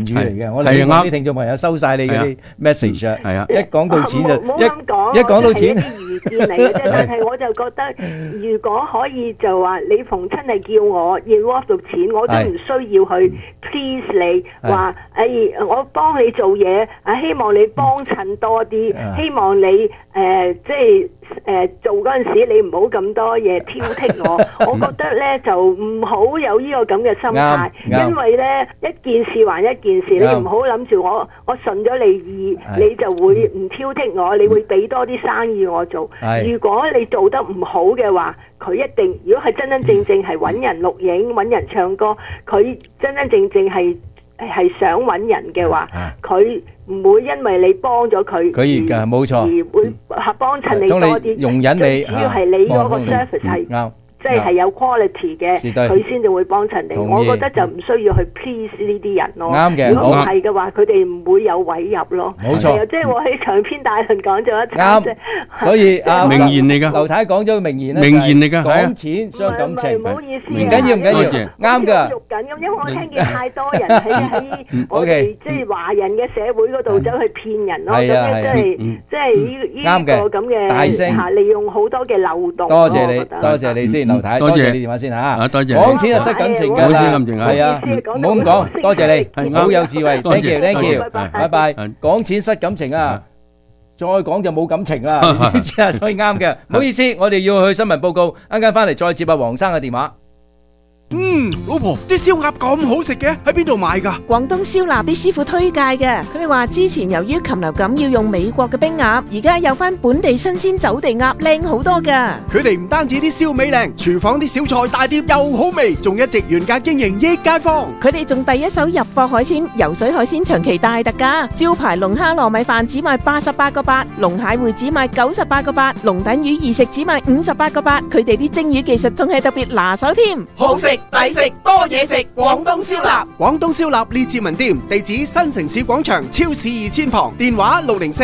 語嚟嘅。我哋啲聽眾朋友收晒你嗰啲 message 啊， 係啊， 一講到錢就一講到錢， 係一啲愚見嚟嘅啫。但係我就覺得，如果可以就話你逢親係叫我 involve 到錢，我都唔需要去 please 你話，我幫你做嘢，希望你幫襯多啲，希望你即係做嗰陣時你唔好咁多嘢挑剔我。我覺得咧就唔好有呢個咁嘅心態，因為咧一件事還一件事，你唔好諗住我順咗你意，你就會唔挑剔我，你會俾多啲生意我做。如果你做得唔好嘅話，佢一定如果係真真正正係揾人錄影、揾人唱歌，佢真真正正係想揾人嘅話，佢唔會因為你幫咗佢冇錯， 而會幫襯你多啲， 容忍你， 主要係你嗰個 service 係啱。 即係有 quality 嘅，佢先至會幫襯你。我覺得就唔需要去 please 呢啲人咯。 啱嘅， 如果唔係嘅話，佢哋唔會有位入咯。 冇錯， 即係我喺長篇大論講咗一餐啫。 所以名言嚟㗎， 劉太講咗個名言咧， 名言嚟㗎， 講錢傷感情。 唔好意思， 唔緊要，啱㗎。 肉緊咁，因為我聽見太多人喺我哋即係華人嘅社會嗰度走去騙人咯。咁即係呢個咁嘅利用好多嘅漏洞。 多謝你先。劉太，多謝你電話先嚇。 多謝。 講錢就失感情㗎啦，係啊，唔好咁講。多謝你，好有智慧。Thank you，拜拜。講錢失感情啊，再講就冇感情啦，所以啱嘅。唔好意思，我哋要去新聞報告，啱啱翻嚟再接阿黃生嘅電話。 老婆，啲燒鴨咁好食嘅，喺邊度買㗎？ 廣東燒臘啲師傅推介嘅，佢哋話之前由於禽流感要用美國嘅冰鴨，而家有翻本地新鮮走地鴨靚好多㗎。 佢哋唔單止啲燒味靚，廚房啲小菜大碟又好味，仲一直原價經營益街坊。 佢哋仲第一手入貨海鮮，游水海鮮長期大特價，招牌龍蝦糯米飯只賣88個8，龍蟹會只賣98個8，龍躉魚二食只賣58個8。佢哋啲蒸魚技術仲係特別拿手添， 好食抵食多嘢食，廣東燒臘。廣東燒臘列治文店，地址新城市廣場超市2000旁，電話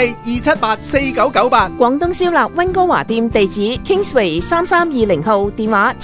604-278-4998。 廣東燒臘溫哥華店地址 Kingsway 3320號，電話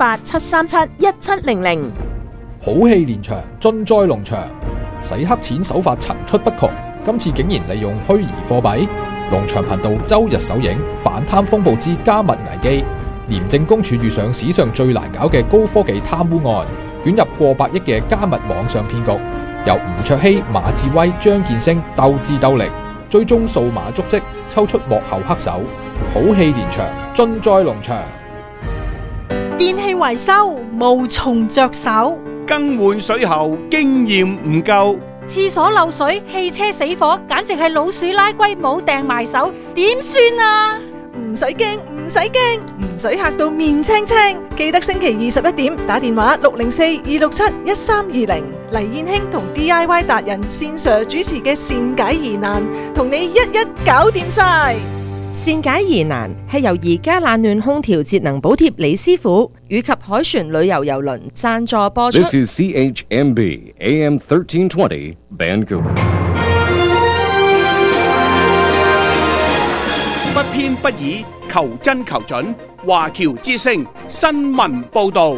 778-737-1700。 好戲連場，盡在農場，洗黑錢手法層出不窮，今次竟然利用虛擬貨幣。農場頻道周日首映反貪風暴之加密危機，廉政公署遇上史上最難搞嘅高科技貪污案，捲入過百億嘅加密網上騙局，由吳卓羲、馬志威、張建升鬥智鬥力，追蹤數碼足跡，抽出幕後黑手。好戲連場，盡在農場。 電器維修無從着手， 更換水喉經驗唔夠， 廁所漏水、汽車死火，簡直係老鼠拉龜冇掟埋手，點算啊？ 唔使驚，唔使驚，唔使嚇到面青青。記得星期21點打電話604-267-1320，黎燕卿同 DIY 達人線上主持嘅善解疑難，同你一一搞掂晒。 善解疑難係由宜家冷暖空調節能補貼李師傅以及海船旅遊郵輪贊助播出。 This is CHMB AM 1320 Vancouver。 不偏不倚，求真求準。華僑之聲新聞報導。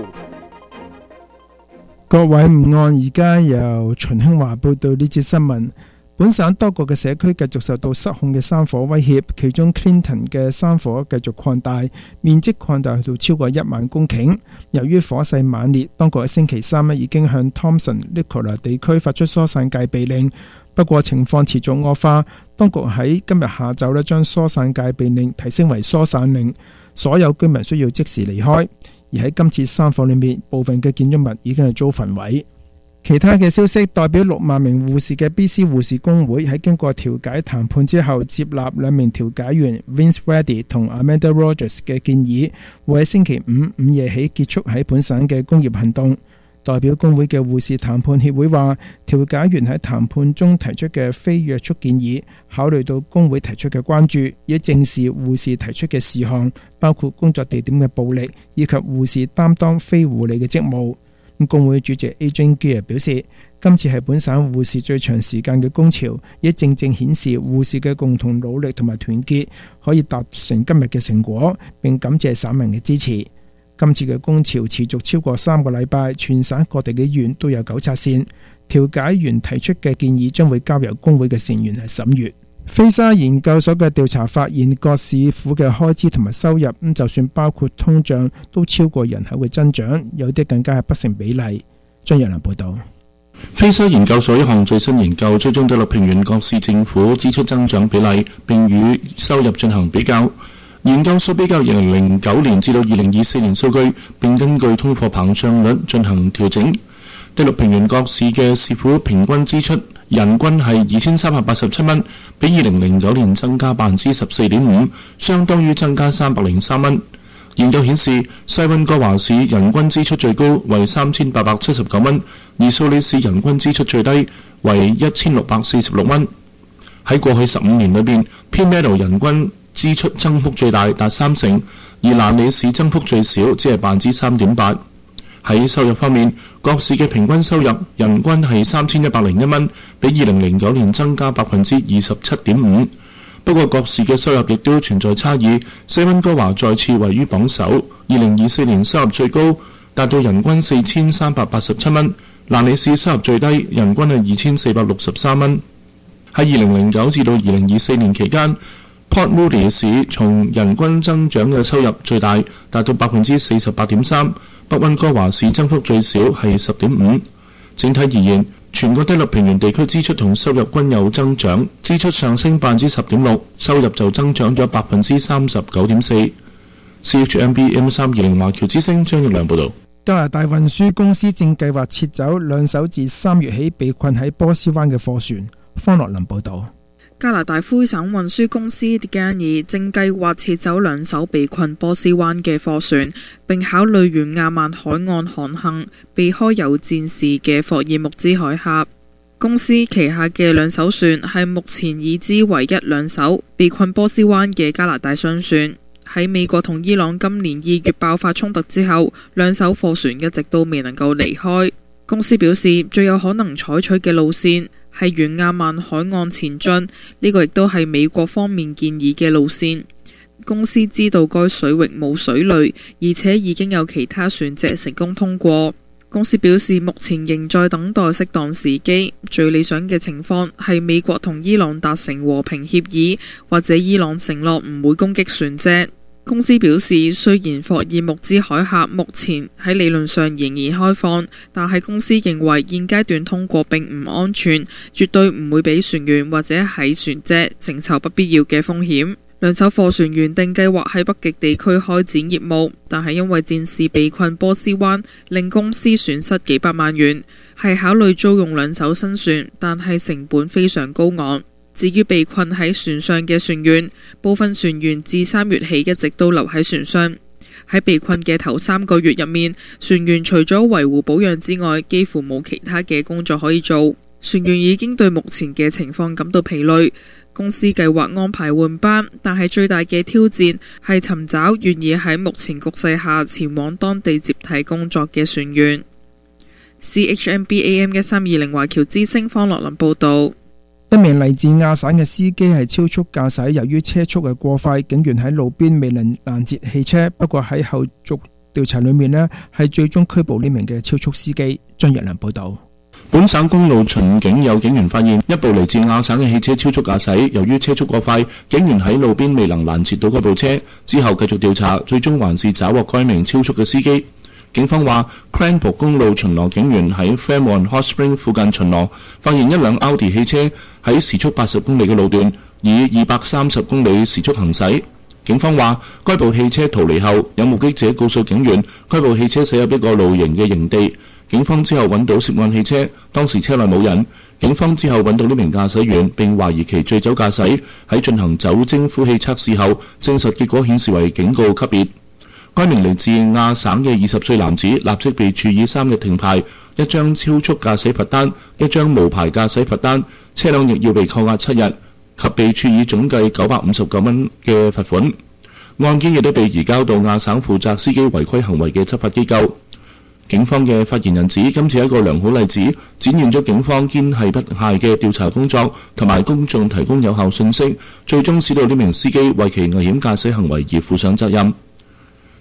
各位午安，而家由秦興華報道呢節新聞。本省多個嘅社區繼續受到失控嘅山火威脅，其中 Clinton 嘅山火繼續擴大，面積擴大去到超過1萬公頃。由於火勢猛烈，當局喺星期三已經向 Thompson、Nicola 地區發出疏散戒備令。不過情況持續惡化，當局喺今日下晝將疏散戒備令提升為疏散令，所有居民需要即時離開。而喺今次山火裏面，部分嘅建築物已經係遭焚毀。其他嘅消息，代表6萬名護士嘅 BC 護士工會喺經過調解談判之後，接納2名調解員 Vince Reddy 同 Amanda Rogers 嘅建議，會喺星期5午夜起結束喺本省嘅工業行動。代表工會嘅護士談判協會話，調解員喺談判中提出嘅非約束建議，考慮到工會提出嘅關注，以正視護士提出嘅事項，包括工作地點嘅暴力，以及護士擔當非護理嘅職務。工會主席 Adrian Gear 表示，今次係本省護士最長時間嘅工潮，亦正正顯示護士嘅共同努力同埋團結可以達成今日嘅成果，並感謝省民嘅支持。 今次嘅工潮持續超過3個禮拜，全省各地嘅醫院都有糾察線。調解員提出嘅建議將會交由工會嘅成員係審閱。菲沙研究所嘅調查發現，各市府嘅開支同埋收入就算包括通脹都超過人口嘅增長，有啲更加係不成比例。張若良報導。 菲沙研究所一項最新研究追蹤德勒平原各市政府支出增長比例，並與收入進行比較。研究所比較2009年至到2024年數據，並根據通貨膨脹率進行調整。德勒平原各市嘅市府平均支出人均係2387蚊，比2009年增加 14.5%， 相當於增加303蚊。研究顯示，西溫哥華市人均支出最高為3879蚊，而蘇里市人均支出最低為1646蚊。喺過去15年裏邊，偏 Meadow 人均支出增幅最大，達30%，而蘭里市增幅最少，只係 3.8%。喺收入方面，各市嘅平均收入人均係3101蚊，比2009年增加 27.5%。不過各市嘅收入亦都存在差異，西溫哥華再次位於榜首，2024年收入最高，達到人均4387蚊，蘭里市收入最低，人均係2463蚊。喺2009至到2024年期間，Port Moody 市從人均增長嘅收入最大，達到 48.3%， 北溫哥華市增幅最少係 10.5%。整體而言，全個德勒平原地區支出同收入均有增長，支出上升 10.6%， 收入就增長咗 39.4%。CHMB M320 華僑之聲張玉良報導。 加拿大運輸公司正計劃撤走2艘自3月起被困喺波斯灣嘅貨船。方樂林報導。 加拿大魁省運輸公司 DeGani 正計劃撤走2艘被困波斯灣嘅貨船，並考慮沿亞曼海岸航行，避開有戰事嘅霍爾木茲海峽。公司旗下嘅2艘船係目前已知唯一2艘被困波斯灣嘅加拿大商船。喺美國同伊朗今年2月爆發衝突之後，2艘貨船一直都未能夠離開。公司表示，最有可能採取嘅路線係沿亞曼海岸前進，呢個亦都係美國方面建議嘅路線。公司知道該水域冇水雷，而且已經有其他船隻成功通過。公司表示，目前仍在等待適當時機，最理想嘅情況係美國同伊朗達成和平協議，或者伊朗承諾唔會攻擊船隻。公司表示，雖然霍爾木茲海峽目前喺理論上仍然開放，但係公司認為現階段通過並唔安全，絕對唔會俾船員或者喺船隻承受不必要嘅風險。2艘貨船原定計劃喺北極地區開展業務，但係因為戰事被困波斯灣，令公司損失幾百萬元，係考慮租用2艘新船，但係成本非常高昂。至於被困喺船上嘅船員，部分船員自3月起一直都留喺船上。喺被困嘅頭3個月入面，船員除咗維護保養之外，幾乎冇其他嘅工作可以做。船員已經對目前嘅情況感到疲累。公司計劃安排換班，但係最大嘅挑戰係尋找願意喺目前局勢下前往當地接替工作嘅船員。CHMB AM 1320華僑之聲方樂林報導。 一名嚟自亞省嘅司機係超速駕駛，由於車速嘅過快，警員喺路邊未能攔截汽車。不過喺後續調查裏面呢，係最終拘捕呢名嘅超速司機。張日良報導。 本省公路巡警有警員發現一部嚟自亞省嘅汽車超速駕駛，由於車速過快，警員喺路邊未能攔截到嗰部車。之後繼續調查，最終還是抓獲該名超速嘅司機。警方話 Cranbrook 公路巡邏警員喺 Fairmont Hot Spring 附近巡邏，發現一輛奧迪汽車喺時速80公里嘅路段以230公里時速行駛。警方話該部汽車逃離後，有目擊者告訴警員該部汽車駛入一個露營嘅營地。警方之後揾到涉案汽車，當時車內冇人。警方之後揾到呢名駕駛員，並懷疑其醉酒駕駛。喺進行酒精呼氣測試後，證實結果顯示為警告級別。該名嚟自亞省嘅20歲男子立即被處以3日停牌、1張超速駕駛罰單、1張無牌駕駛罰單，車輛亦要被扣押7日，及被處以總計959蚊嘅罰款。案件亦都被移交到亞省負責司機違規行為嘅執法機構。警方嘅發言人指，今次係一個良好例子，展現咗警方堅毅不懈嘅調查工作，同埋公眾提供有效信息，最終使到呢名司機為其危險駕駛行為而負上責任。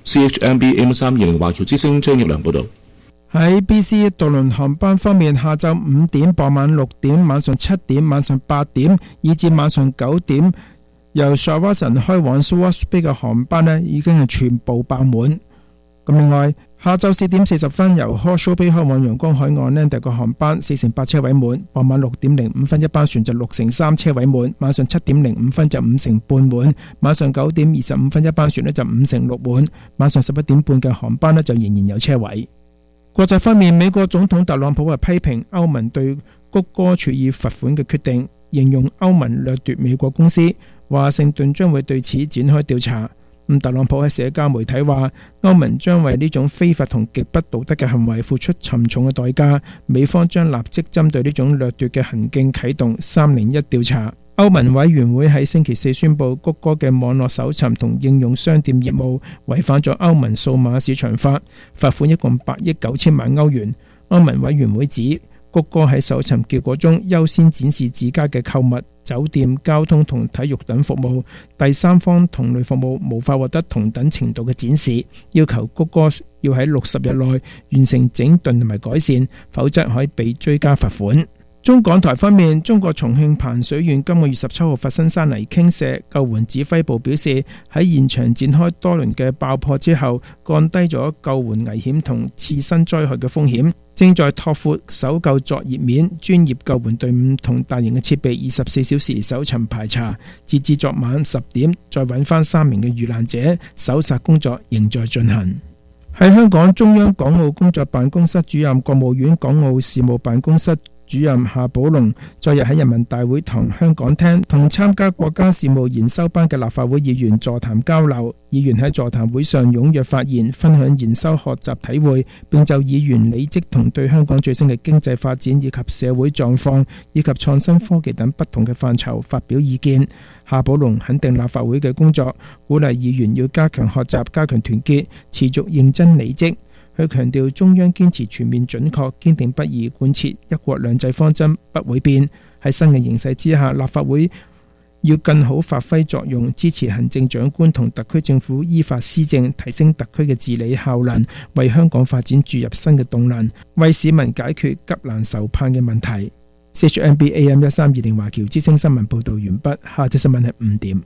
CHMB AM320 華僑之聲張奕良報道。 喺 BC 渡輪航班方面，下晝5點、傍晚6點、晚上7點、晚上8點，以至晚上9點，由 Shawson 開往 Swartz Bay 嘅航班呢已經係全部爆滿。咁另外，下晝4點40分由 Horseshoe Bay 開往陽光海岸呢第個航班4成8車位滿，傍晚6點05分一班船就6成3車位滿，晚上7點05分就5成半滿，晚上9點25分一班船呢就5成6滿，晚上11點半嘅航班呢就仍然有車位。國際方面，美國總統特朗普係批評歐盟對谷歌處以罰款嘅決定，形容歐盟掠奪美國公司，華盛頓將會對此展開調查。特朗普喺社交媒體話，歐盟將為呢種非法同極不道德嘅行為付出沉重嘅代價，美方將立即針對呢種掠奪嘅行徑啟動301調查。歐盟委員會喺星期四宣布，谷歌嘅網絡搜尋同應用商店業務違反咗歐盟數碼市場法，罰款一共8億9千萬歐元。歐盟委員會指，谷歌喺搜尋結果中優先展示自家嘅購物、酒店、交通同體育等服務，第三方同類服務無法獲得同等程度嘅展示，要求谷歌要喺60日內完成整頓同埋改善，否則可以被追加罰款。中港台方面，中國重慶彭水縣今個月17號發生山泥傾瀉，救援指揮部表示喺現場展開多輪嘅爆破之後，降低咗救援危險同次生災害嘅風險，正在拓闊搜救作業面，專業救援隊伍同大型嘅設備24小時搜尋排查，截至昨晚10點再揾翻3名嘅遇難者，搜查工作仍在進行。喺香港，中央港澳工作辦公室主任、國務院港澳事務辦公室主任夏寶龍昨日喺人民大會堂香港廳同參加國家事務研修班嘅立法會議員座談交流。議員喺座談會上踴躍發言，分享研修學習體會，並就議員履職同對香港最新嘅經濟發展以及社會狀況以及創新科技等不同嘅範疇發表意見。夏寶龍肯定立法會嘅工作，鼓勵議員要加強學習、加強團結，持續認真履職。佢強調中央堅持全面準確、堅定不移貫徹一國兩制方針不會變。喺新嘅形勢之下，立法會要更好發揮作用，支持行政長官同特區政府依法施政，提升特區嘅治理效能，為香港發展注入新嘅動能，為市民解決急難愁盼嘅問題。CHMB AM1320 華僑之聲新聞報導完畢，下節新聞係5點。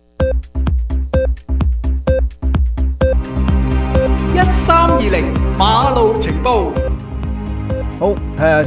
1320馬路情報。 好，睇下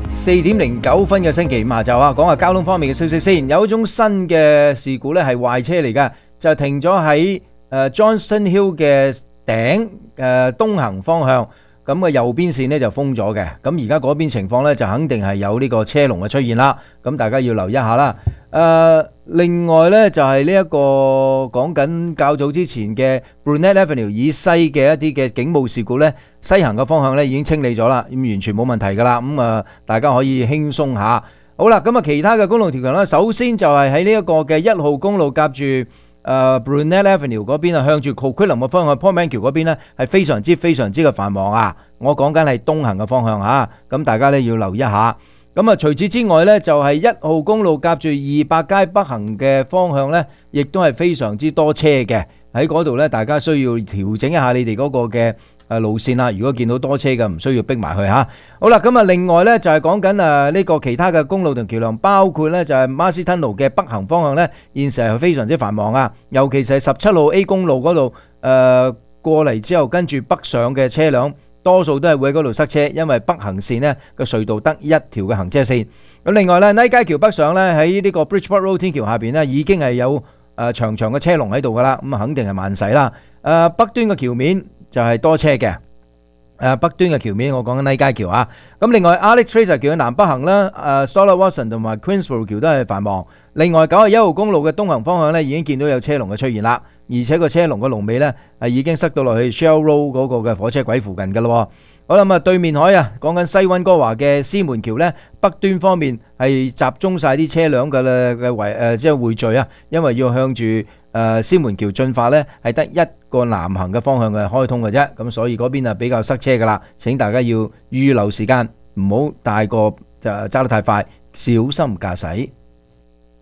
4點09分嘅星期五下晝啊，講下交通方面嘅消息先。有一種新嘅事故呢係壞車嚟㗎，就停咗喺Johnston Hill 嘅頂東行方向，咁嘅右邊線呢就封咗嘅。咁而家嗰邊情況呢就肯定係有呢個車龍嘅出現啦。咁大家要留意一下啦。另外呢就係呢一個講緊較早之前嘅 Brunette Avenue 以西嘅一啲嘅警務事故呢，西行嘅方向呢已經清理咗啦，咁完全冇問題噶啦。咁大家可以輕鬆下。好啦，咁其他嘅公路條強呢，首先就係喺呢一個嘅1號公路夾住Brunette Avenue 嗰邊啊，向住 Coquitlam 嘅方向 Port Manquille 嗰邊呢係非常之嘅繁忙啊。我講緊係東行嘅方向嚇，咁大家呢要留意一下。咁除此之外呢，就係1號公路夾住200街北行嘅方向呢，亦都係非常之多車嘅。喺嗰度呢，大家需要調整一下你哋嗰個嘅路線啦。如果見到多車嘅，唔需要逼埋去嚇。好啦，咁另外呢，就係講緊呢個其他嘅公路同橋梁，包括呢就係 Marcy Tunnel 嘅北行方向呢，現時係非常之繁忙啊。尤其是係17號 A 公路嗰度過嚟之後，跟住北上嘅車輛，多數都係會喺嗰度塞車，因為北行線呢個隧道得一條嘅行車線。咁另外呢，拉街橋北上呢，喺呢個 Bridgeport Road 天橋下邊呢，已經係有長長嘅車龍喺度噶啦，咁肯定係慢駛啦。北端嘅橋面就係多車嘅。北端嘅橋面，我講緊拉街橋啊。咁另外 Alex Fraser 橋嘅南北行啦，Stoller Watson 同埋 Queensborough 橋都係繁忙。另外91號公路嘅東行方向呢，已經見到有車龍嘅出現啦，而且個車龍嘅龍尾呢，係已經塞到落去 Shell Road 嗰個嘅火車軌附近噶啦。好啦，咁對面海啊，講緊西溫哥華嘅獅門橋呢，北端方面係集中晒啲車輛嘅即係匯聚啊，因為要向住獅門橋進發呢，係得一個南行嘅方向嘅開通嘅啫，咁所以嗰邊比較塞車噶啦，請大家要預留時間，唔好大個就揸得太快，小心駕駛。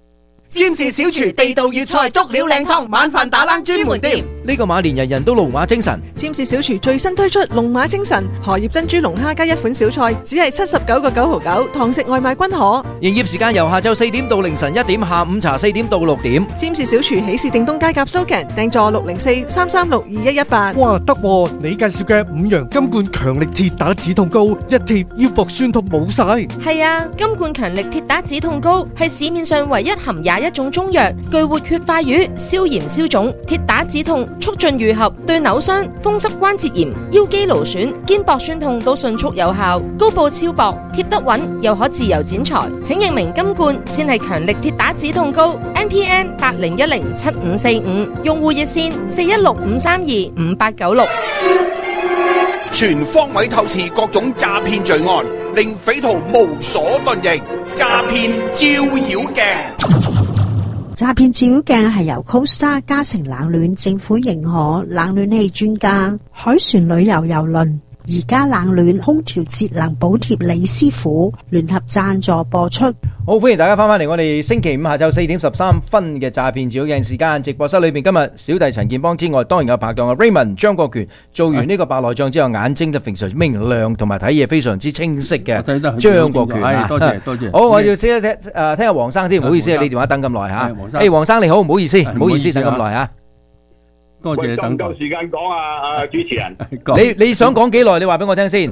占士小廚地道粵菜足料靚湯，晚飯打冷專門店。 呢個馬年人人都龍馬精神。 占士小廚最新推出龍馬精神荷葉珍珠龍蝦加一款小菜，只係79.999，堂食外賣均可。 營業時間由下晝4點到凌晨1點，下午茶4點到6點。 占士小廚喜事定東街夾蘇強訂座604-336-2118。 哇，得喎！你介紹嘅5羊金冠強力鐵打止痛膏，一貼腰膊酸痛冇晒。 係啊，金冠強力鐵打止痛膏係市面上唯一含21種中藥，具活血化瘀、消炎消腫、鐵打止痛、促進愈合，對扭傷、風濕關節炎、腰肌勞損、肩膊酸痛都迅速有效。膏布超薄，貼得穩，又可自由剪裁。請認明金冠先係強力鐵打止痛膏 ，NPN 80107545，用戶熱線416-532-5896。 全方位透視各種詐騙罪案，令匪徒無所遁形。詐騙照妖鏡。 詐騙照妖鏡係由 CoStar 嘉誠冷暖政府認可冷暖氣專家海船旅遊郵輪而家冷暖空調節能補貼李師傅聯合贊助播出。 好，歡迎大家翻返嚟我哋星期五下晝4點13分嘅詐騙照妖鏡時間。直播室裏邊今日小弟陳建邦之外，當然有拍檔嘅 Raymond 張國權。做完呢個白內障之後，眼睛就非常明亮，同埋睇嘢非常之清晰嘅張國權啊！ 多謝多謝。 好，我要先一聽下黃生先，唔好意思啊，你電話等咁耐嚇。誒，黃生你好，唔好意思，唔好意思等咁耐嚇。 多謝等夠時間講啊，主持人。 你想講幾耐？你話俾我聽先。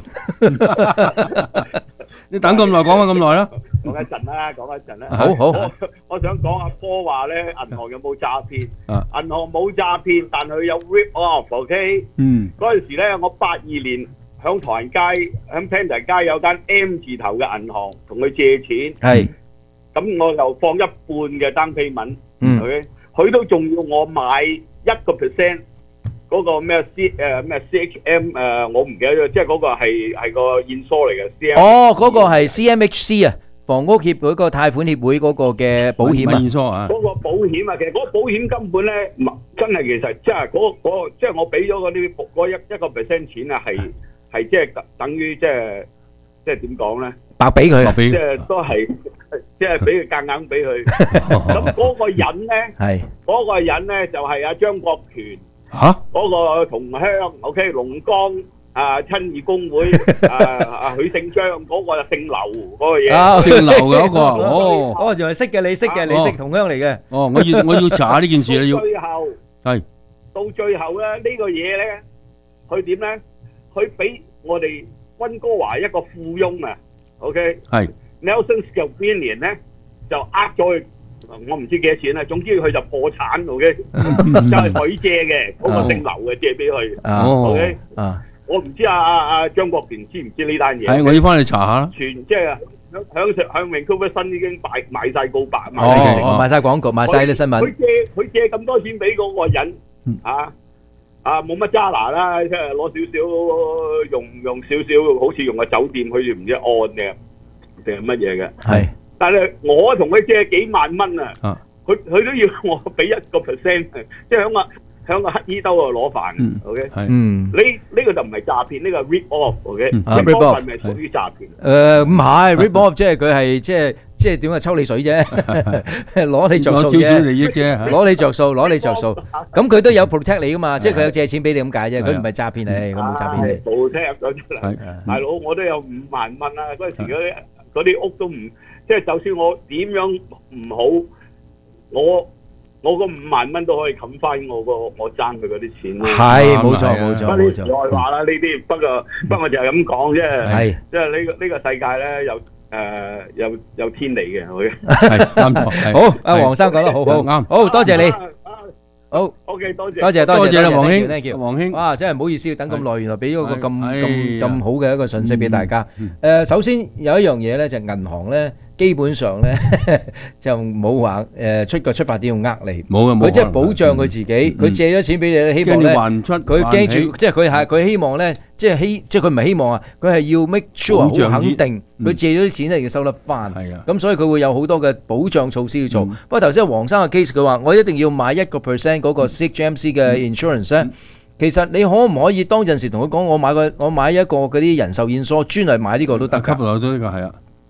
你等咁耐，講翻咁耐啦。 講一陣啦，講一陣啦。 好好。 我想講阿波話咧，銀行有冇詐騙？銀行冇詐騙，但佢有 rip off。OK。嗰陣時咧，我82年響唐人街、響 Pender 街有間 M 字頭嘅銀行，同佢借錢。係。咁我就放一半嘅單 payment。OK。佢都仲要我買1%。嗰個咩咩 CHM 我唔記得咗，即係嗰個係個現疏嚟嘅。 哦，嗰個係 CMHC 啊，房屋協會個貸款協會嗰個嘅保險啊。現疏啊。嗰個保險啊，其實嗰個保險根本咧，真係其實即係嗰即係我俾咗嗰啲嗰1%錢啊，係即係等於即係點講咧？白俾佢，即係都係即係俾佢夾硬俾佢。咁嗰個人咧，係嗰個人咧就係阿張國權。嗰個同鄉 ，OK， 龍崗親義工會許姓張嗰個就姓劉嗰個嘢， 姓劉嘅嗰個， 哦，就係識嘅，你識嘅，你識同鄉嚟嘅。 哦，我要查下呢件事啊，要。 最後係到最後咧，呢個嘢咧，佢點咧？佢俾我哋溫哥華一個富翁啊 ，OK， 係 Nelson Skelvinian 咧就呃咗佢。我唔知幾多錢啦，總之佢就破產，OK， 就係佢借嘅，嗰個姓劉嘅借俾佢，OK，我唔知阿張國權知唔知呢單嘢？ 係，我要翻去查下啦。 全即係響Vancouver新已經賣晒告白， 賣晒廣告，賣晒啲新聞。 佢借咁多錢俾嗰個人，冇乜揸拿啦，即係攞少少用少少，好似用個酒店，好似唔知按嘅定係乜嘢嘅，係。但係我同佢借幾萬蚊啊，佢都要我俾1%，即係響個乞衣兜度攞飯，OK， 呢個就唔係詐騙，呢個 rip off，OK，rip off 係咪屬於詐騙？ 唔係 rip off，即係佢係即係點啊？抽你水啫，攞你着數啫，攞你着數，攞你着數。咁佢都有 protect 你噶嘛？即係佢有借錢俾你咁解啫，佢唔係詐騙你，佢冇詐騙你。 protect 咗出嚟，大佬我都有5萬蚊啦，嗰陣時嗰啲屋都唔。即係就算我點樣唔好，我個5萬蚊都可以冚翻我爭佢嗰啲錢。係冇錯冇錯冇錯。內話啦呢啲，不過就係咁講啫。係即係呢個世界咧有天理嘅，會係啱。好，阿黃生講得好好啱，好多謝你。好 ，OK， 多謝啦，黃兄，黃兄，哇，真係唔好意思，等咁耐，原來俾咗個咁好嘅一個信息俾大家。首先有一樣嘢咧，就係銀行咧，基本上咧就冇話出發點要呃你，冇嘅，佢即係保障佢自己，佢借咗錢俾你咧，希望咧佢驚住，即係佢希望咧，即係佢唔係希望啊，佢係要 make sure 好肯定，佢借咗啲錢咧要收得翻，咁所以佢會有好多嘅保障措施要做。不過頭先黃生嘅 case，佢話我一定要買1%嗰個 CHMC 嘅 insurance 咧，其實你可唔可以當陣時同佢講，我買一個嗰啲人壽險疏專係買呢個都得㗎？ 吸落都呢個係啊。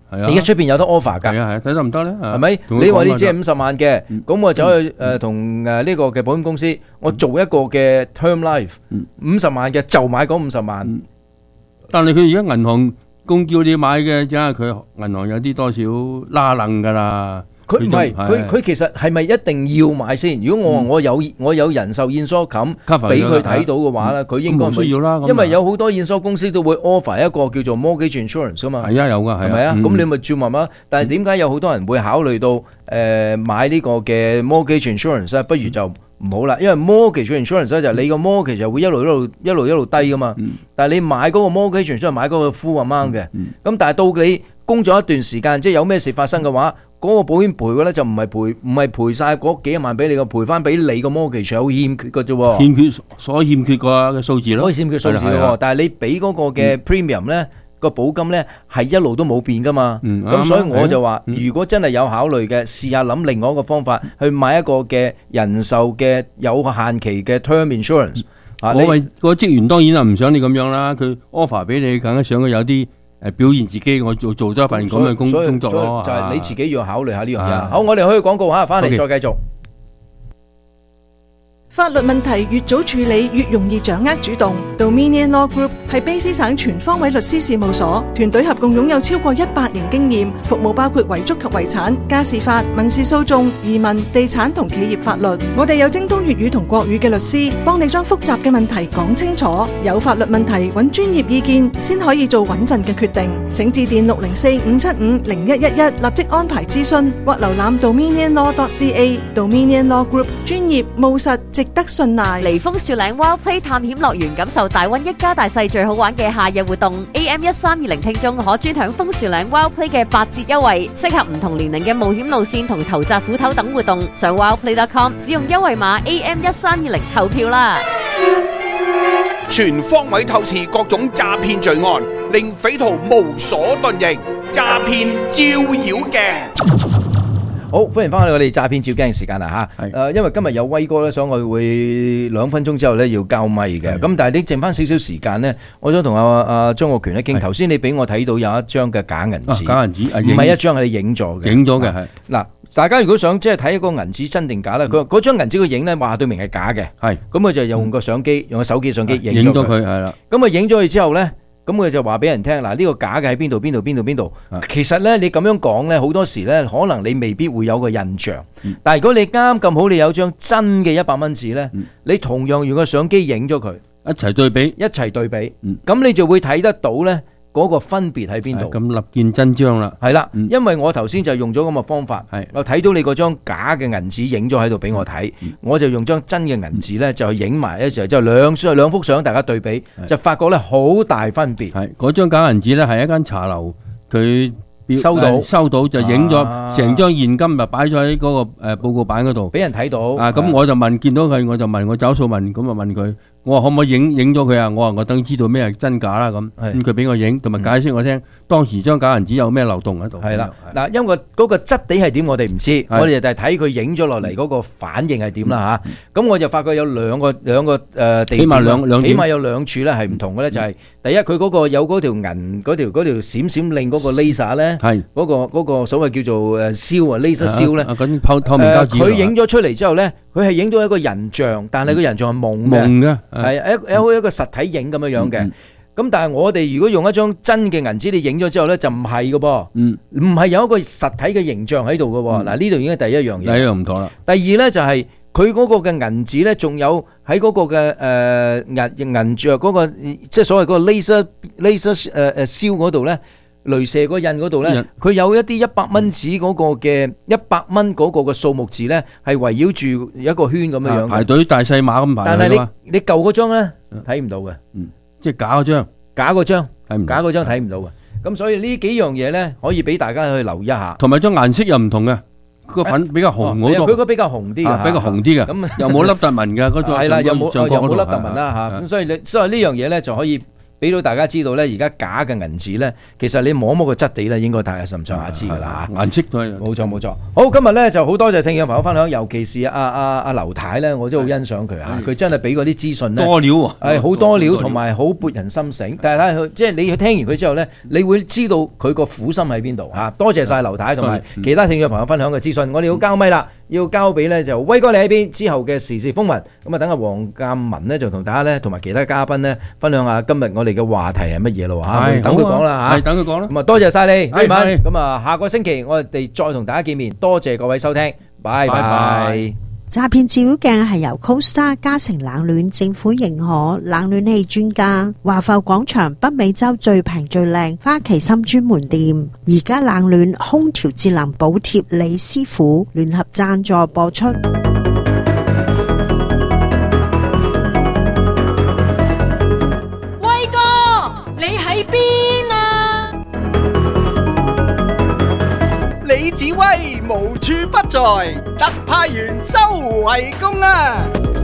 係啊， 而家出邊有得 offer 㗎， 係啊，睇得唔得咧？ 係咪？你話你只係50萬嘅，咁我走去同呢個嘅保險公司，我做一個嘅 term life 50萬嘅，就買嗰50萬。 但係佢而家銀行公叫你買嘅，因為佢銀行有啲多少拉楞㗎啦。 佢唔係，佢其實係咪一定要買先？如果我有人壽現疏冚俾佢睇到嘅話咧，佢應該唔需要啦。因為有好多現疏公司都會 offer 一個叫做 mortgage insurance 噶嘛。 係啊，有㗎， 係咪啊？咁你咪照問啦。但係點解有好多人會考慮到買呢個嘅 mortgage insurance 咧？不如就唔好啦，因為 mortgage insurance 咧就係你個 mortgage 就會一路低噶嘛。但係你買嗰個 mortgage insurance 買嗰個 full amount 嘅，咁但係到你供咗一段時間，即係有咩事發生嘅話，嗰個保險賠嘅咧就唔係賠晒嗰幾萬俾你個，賠翻俾你個 mortgage 有欠缺嘅啫。 欠缺所欠缺嘅數字咯， 可以欠缺數字喎。但係你俾嗰個嘅 premium 咧，個保金咧係一路都冇變噶嘛。咁所以我就話，如果真係有考慮嘅，試下諗另外一個方法去買一個嘅人壽嘅有限期嘅 term insurance。 嗰位個職員當然係唔想你咁樣啦，佢 offer 俾你，梗係想佢有啲表現自己，我做咗一份咁嘅工作咯。 就係你自己要考慮下呢樣嘢。好，我哋去廣告嚇，翻嚟再繼續。 法律問題越早處理越容易掌握主動。Dominion Law Group 係卑詩省全方位律師事務所，團隊合共擁有超過100年經驗，服務包括遺囑及遺產、家事法、民事訴訟、移民、地產同企業法律。我哋有精通粵語同國語嘅律師，幫你將複雜嘅問題講清楚。有法律問題揾專業意見先可以做穩陣嘅決定。請致電604-575-0111立即安排諮詢，或瀏覽 dominionlaw.ca。Dominion Law Group 專業務實，值得信賴。 嚟楓樹嶺 Wild Play 探險樂園，感受大溫一家大細最好玩嘅夏日活動。AM1320聽眾可專享楓樹嶺 Wild Play 嘅8折優惠，適合唔同年齡嘅冒險路線同投擲斧頭等活動。上 wildplay.com 使用優惠碼 AM1320投票啦！ 全方位透視各種詐騙罪案，令匪徒無所遁形。詐騙照妖鏡。 好，歡迎翻去我哋詐騙照鏡時間啦嚇。因為今日有威哥咧，所以我會2分鐘之後咧要交咪嘅。咁但係你剩翻少少時間咧，我想同阿張國權咧傾。頭先你俾我睇到有一張嘅假銀紙， 假銀紙唔係一張係你影咗嘅， 影咗嘅係。 嗱，大家如果想即係睇個銀紙真定假咧，嗰張銀紙佢影咧話對明係假嘅，係咁佢就用個相機，用個手機相機影咗佢，係啦。咁啊影咗佢之後咧。咁佢就話俾人聽，嗱，呢個假嘅喺邊度？其實咧，你咁樣講咧，好多時咧，可能你未必會有個印象。但係如果你啱咁好，你有張真嘅100蚊紙咧，你同樣用個相機影咗佢， 一齊對比， 咁你就會睇得到咧嗰個分別喺邊度。 咁立見真章啦。 係啦，因為我頭先就用咗咁嘅方法，我睇到你嗰張假嘅銀紙影咗喺度俾我睇，我就用張真嘅銀紙咧就影埋一齊，就兩幅相大家對比，就發覺咧好大分別。 係嗰張假銀紙咧係一間茶樓佢收到就影咗成張現金就擺咗喺嗰個報告板嗰度， 俾人睇到。 咁我就見到佢，我就問我找數問，咁啊問佢。我話可唔可以影咗佢啊？我話我等知道咩係真假啦咁。咁佢俾我影，同埋解釋我聽當時張假銀紙有咩漏洞喺度。 係啦，嗱，因為嗰個質地係點我哋唔知，我哋就係睇佢影咗落嚟嗰個反應係點啦嚇。咁我就發覺有兩個地點，起碼有兩處咧係唔同嘅咧，就係第一佢嗰個有嗰條銀嗰條閃閃令嗰個 laser 咧，係嗰個所謂叫做燒啊 laser 燒咧， 透明膠紙。 佢影咗出嚟之後咧，佢係影到一個人像，但係個人像係蒙嘅。係有一個實體影咁樣嘅，咁但係我哋如果用一張真嘅銀紙，你影咗之後咧就唔係嘅噃，唔係有一個實體嘅形象喺度嘅喎。嗱，呢度已經係第一樣嘢。 第一樣唔妥啦。 第二咧就係佢嗰個嘅銀紙咧，仲有喺嗰個嘅銀像嗰個即係所謂嗰個 laser 燒嗰度咧。雷射嗰印嗰度咧，佢有一啲100蚊紙嗰個嘅100蚊嗰個嘅數目字咧，係圍繞住一個圈咁樣樣。排隊大細碼咁排。 但係你舊嗰張咧睇唔到嘅， 即係假嗰張睇唔到嘅。咁所以呢幾樣嘢咧，可以俾大家去留意一下。 同埋張顏色又唔同嘅，個粉比較紅好多。 佢個比較紅啲，比較紅啲嘅。咁又冇凹凸紋嘅嗰種。 係啦，又冇凹凸紋啦嚇。咁所以呢樣嘢咧就可以俾到大家知道咧，而家假嘅銀紙咧，其實你摸摸個質地咧，應該大家咁上下知㗎啦嚇。 顏色都係冇錯冇錯。好，今日咧就好多謝聽眾朋友分享，尤其是阿劉太咧，我都好欣賞佢嚇，佢真係俾嗰啲資訊咧多料喎， 係好多料同埋好撥人心醒。但係睇佢即係你去聽完佢之後咧，你會知道佢個苦心喺邊度嚇。多謝晒劉太同埋其他聽眾朋友分享嘅資訊。我哋要交咪啦，要交俾咧就威哥你喺邊之後嘅時事風雲。咁啊，等阿黃鑑文咧就同大家咧同埋其他嘉賓咧分享下今日我哋嘅話題係乜嘢咯嚇。等佢講啦嚇， 係等佢講啦。 咁啊，多謝晒你，威文。咁啊，下個星期我哋再同大家見面。多謝各位收聽，拜拜。 詐騙照妖鏡係由 CoStar 嘉誠冷暖政府認可冷暖氣專家華埠廣場北美洲最平最靚花旗參專門店，而家冷暖空調節能補貼李師傅聯合贊助播出。 威哥，你喺邊啊？ 李子威無處不在，特派員周圍公啊！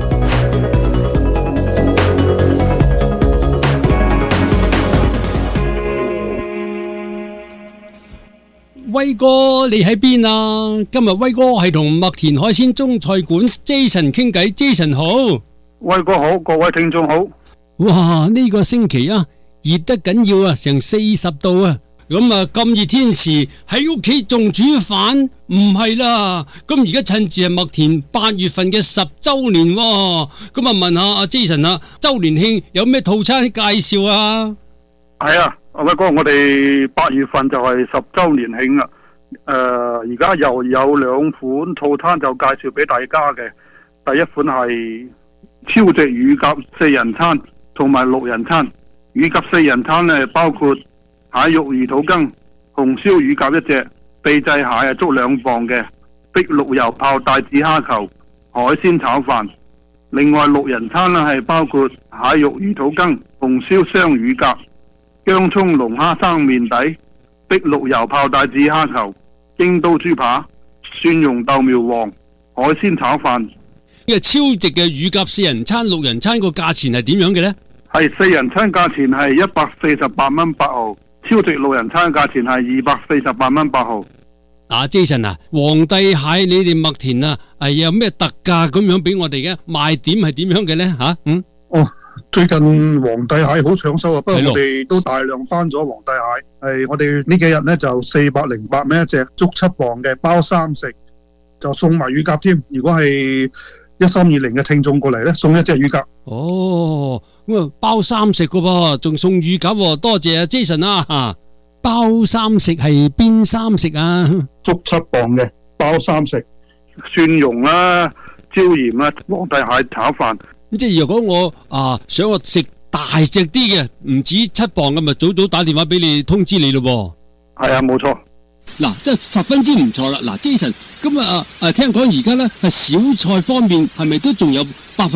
威哥，你喺邊啊？今日威哥係同麥田海鮮中菜館 Jason 傾偈 ，Jason 好， 威哥好，各位聽眾好。 哇！呢個星期啊，熱得緊要啊，成40度啊！咁啊，咁熱天時喺屋企仲煮飯，唔係啦。咁而家趁住係麥田8月份嘅10週年喎，咁啊問下阿 Jason 啊，週年慶有咩套餐介紹啊？ 係啊，威哥，我哋8月份就係10週年慶啦。而家又有2款套餐就介紹俾大家嘅。第一款係超值乳鴿4人餐同埋6人餐。乳鴿4人餐呢，包括蟹肉魚肚羹、紅燒乳鴿1隻、秘製蟹係足2磅嘅、碧綠油泡帶子蝦球、海鮮炒飯。另外6人餐呢係包括蟹肉魚肚羹、紅燒雙乳鴿、薑蔥龍蝦生麵底、碧綠油泡帶子蝦球、京都豬扒、蒜蓉豆苗王、海鮮炒飯。 呢個超值嘅乳鴿4人餐、6人餐個價錢係點樣嘅呢？ 係4人餐價錢係148蚊8毫。超值6人餐價錢係248蚊8毫。 Jason 啊，皇帝蟹你哋麥田啊，係有咩特價咁樣俾我哋嘅？賣點係點樣嘅咧？ 最近皇帝蟹好搶手啊，不過我哋都大量翻咗皇帝蟹。係我哋呢幾日咧就408蚊一隻，足7磅嘅，包3食，就送埋乳鴿添。如果係1320嘅聽眾過嚟咧，送1隻乳鴿。 哦，咁啊包3食噶噃，仲送乳鴿喎，多謝啊 Jason 啊！包3食係邊3食啊？ 足7磅嘅，包3食， 蒜蓉啦、椒鹽啦、皇帝蟹炒飯。 咁即係如果我想我食大隻啲嘅，唔止7磅嘅，咪早早打電話俾你通知你咯噃。 係啊，冇錯。 嗱，即係十分之唔錯啦。嗱 ，Jason，咁聽講而家咧係小菜方面係咪都仲有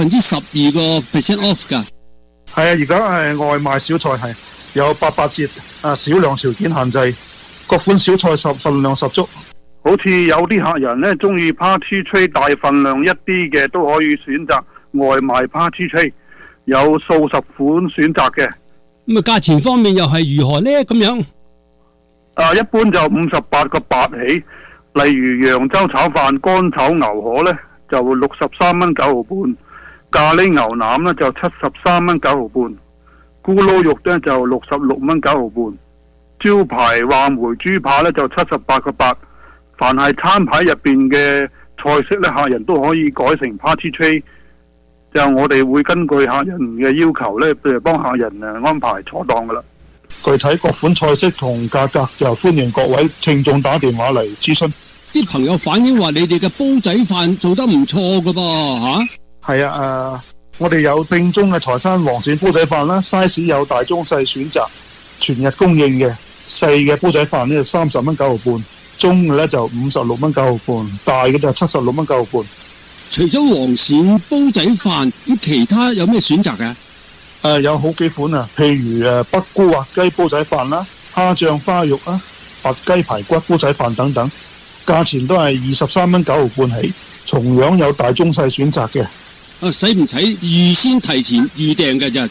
12%個 percent off 㗎？ 係啊，而家係外賣小菜係有88折，少量條件限制，各款小菜份量十足。 好似有啲客人咧中意 party tray 大份量一啲嘅，都可以選擇外賣 party tray， 有數十款選擇嘅。 咁價錢方面又係如何咧？咁樣？ 一般就58個8起，例如揚州炒飯、乾炒牛河咧就63蚊9毫半，咖喱牛腩咧就73蚊9毫半，咕嚕肉咧就66蚊9毫半，招牌話梅豬扒咧就78個8。凡係餐牌入邊嘅菜式咧，客人都可以改成 party tray， 就我哋會根據客人嘅要求咧，譬如幫客人安排坐檔噶啦。 具體各款菜式同價格就歡迎各位聽眾打電話嚟諮詢。 啲朋友反映話你哋嘅煲仔飯做得唔錯噶噃吓。 係啊，我哋有正宗嘅財山黃鱔煲仔飯啦 ，size 有大中細選擇，全日供應嘅。細嘅煲仔飯呢就30蚊9毫半，中嘅咧就56蚊9毫半，大嘅就76蚊9毫半。 除咗黃鱔煲仔飯，咁其他有咩選擇嘅？ 有好幾款啊，譬如北菇滑雞煲仔飯啦、蝦醬花肉啦、白雞排骨煲仔飯等等，價錢都係23蚊9毫半起，同樣有大中細選擇嘅。 使唔使預先提前預訂嘅咋？真係。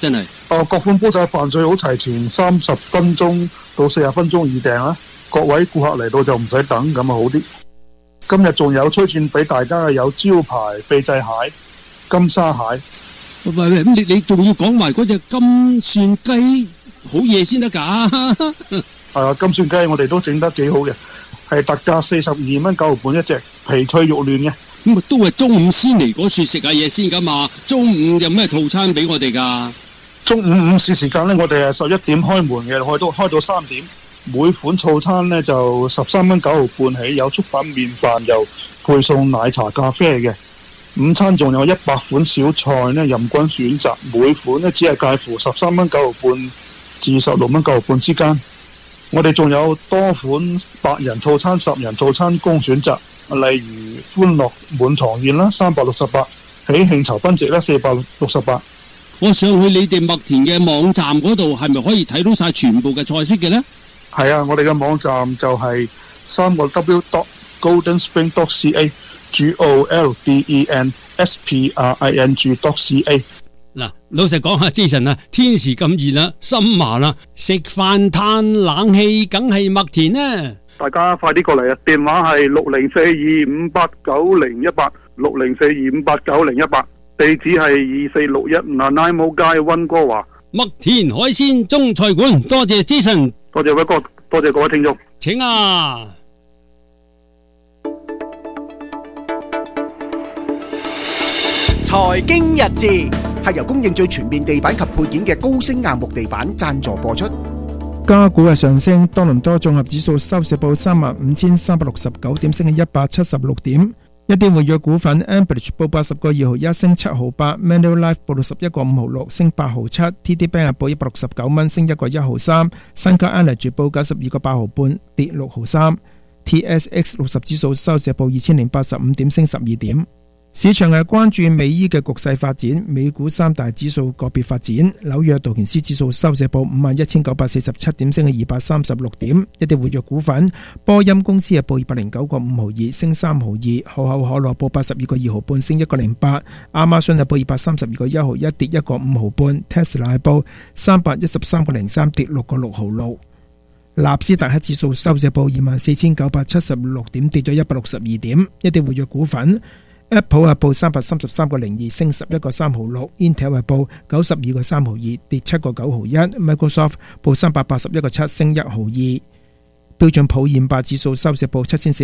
各款煲仔飯最好齊全30分鐘到40分鐘預訂啦。各位顧客嚟到就唔使等，咁啊好啲。今日仲有推薦俾大家嘅有招牌秘製蟹、金沙蟹。 喂，咁你仲要講埋嗰隻金蒜雞好嘢先得㗎。 金蒜雞我哋都整得幾好嘅，係特價42蚊9毫半一隻，皮脆肉嫩嘅。 咁都係中午先嚟嗰處食下嘢先㗎嘛。中午有咩套餐俾我哋㗎？ 中午午市時間呢，我哋係11點開門嘅，開到3點。每款套餐呢就13蚊9毫半起，有粥粉麵飯，又配送奶茶咖啡嘅。午餐仲有100款小菜呢，任君選擇，每款呢只係介乎13蚊9毫半至16蚊9毫半之間。我哋仲有多款8人套餐、10人套餐供選擇，例如歡樂滿堂宴啦368，喜慶酬賓席啦468。 我上去你哋麥田嘅網站嗰度，係咪可以睇到晒全部嘅菜式嘅呢？ 係啊，我哋嘅網站就係3w.goldenspring.ca goldenspring.ca。 嗱，老實講下 Jason 啊，天時咁熱啦，心麻啦，食飯嘆冷氣，梗係麥田啊！ 大家快啲過嚟啊！電話係6042589018 6042589018，地址係2461Nanaimo街溫哥華。 麥田海鮮中菜館，多謝 Jason， 多謝威哥，多謝各位聽眾。 請啊！ 財經日誌係由供應最全面地板及配件嘅高升硬木地板贊助播出。 加股嘅上升，多倫多綜合指數收市報35,369點，升176點。一啲活躍股份 Ambridge 報80個2毫1，升7毫8 Manulife 報61個5毫6，升8毫7 TD Bank 報169蚊，升1個1毫3 Suncor Energy 報92個8毫半，跌6毫3 TSX 60指數收市報2085點，升12點。市場係關注美伊嘅局勢發展，美股三大指數個別發展。紐約道瓊斯指數收市報51,947點，升236點。一啲活躍股份，波音公司係報209個5毫2，升3毫2。可口可樂報82個2毫半，升1個08。亞馬遜係報232個1毫1，跌1個5毫半。Tesla 係報313個03，跌6個6毫6。納斯達克指數收市報24,976點，跌咗162點。一啲活躍股份。Apple 係報333個02，升11個3毫6 Intel 係報92個3毫2，跌7個9毫1 Microsoft 報381個7，升1毫2。標準普爾500指數收市報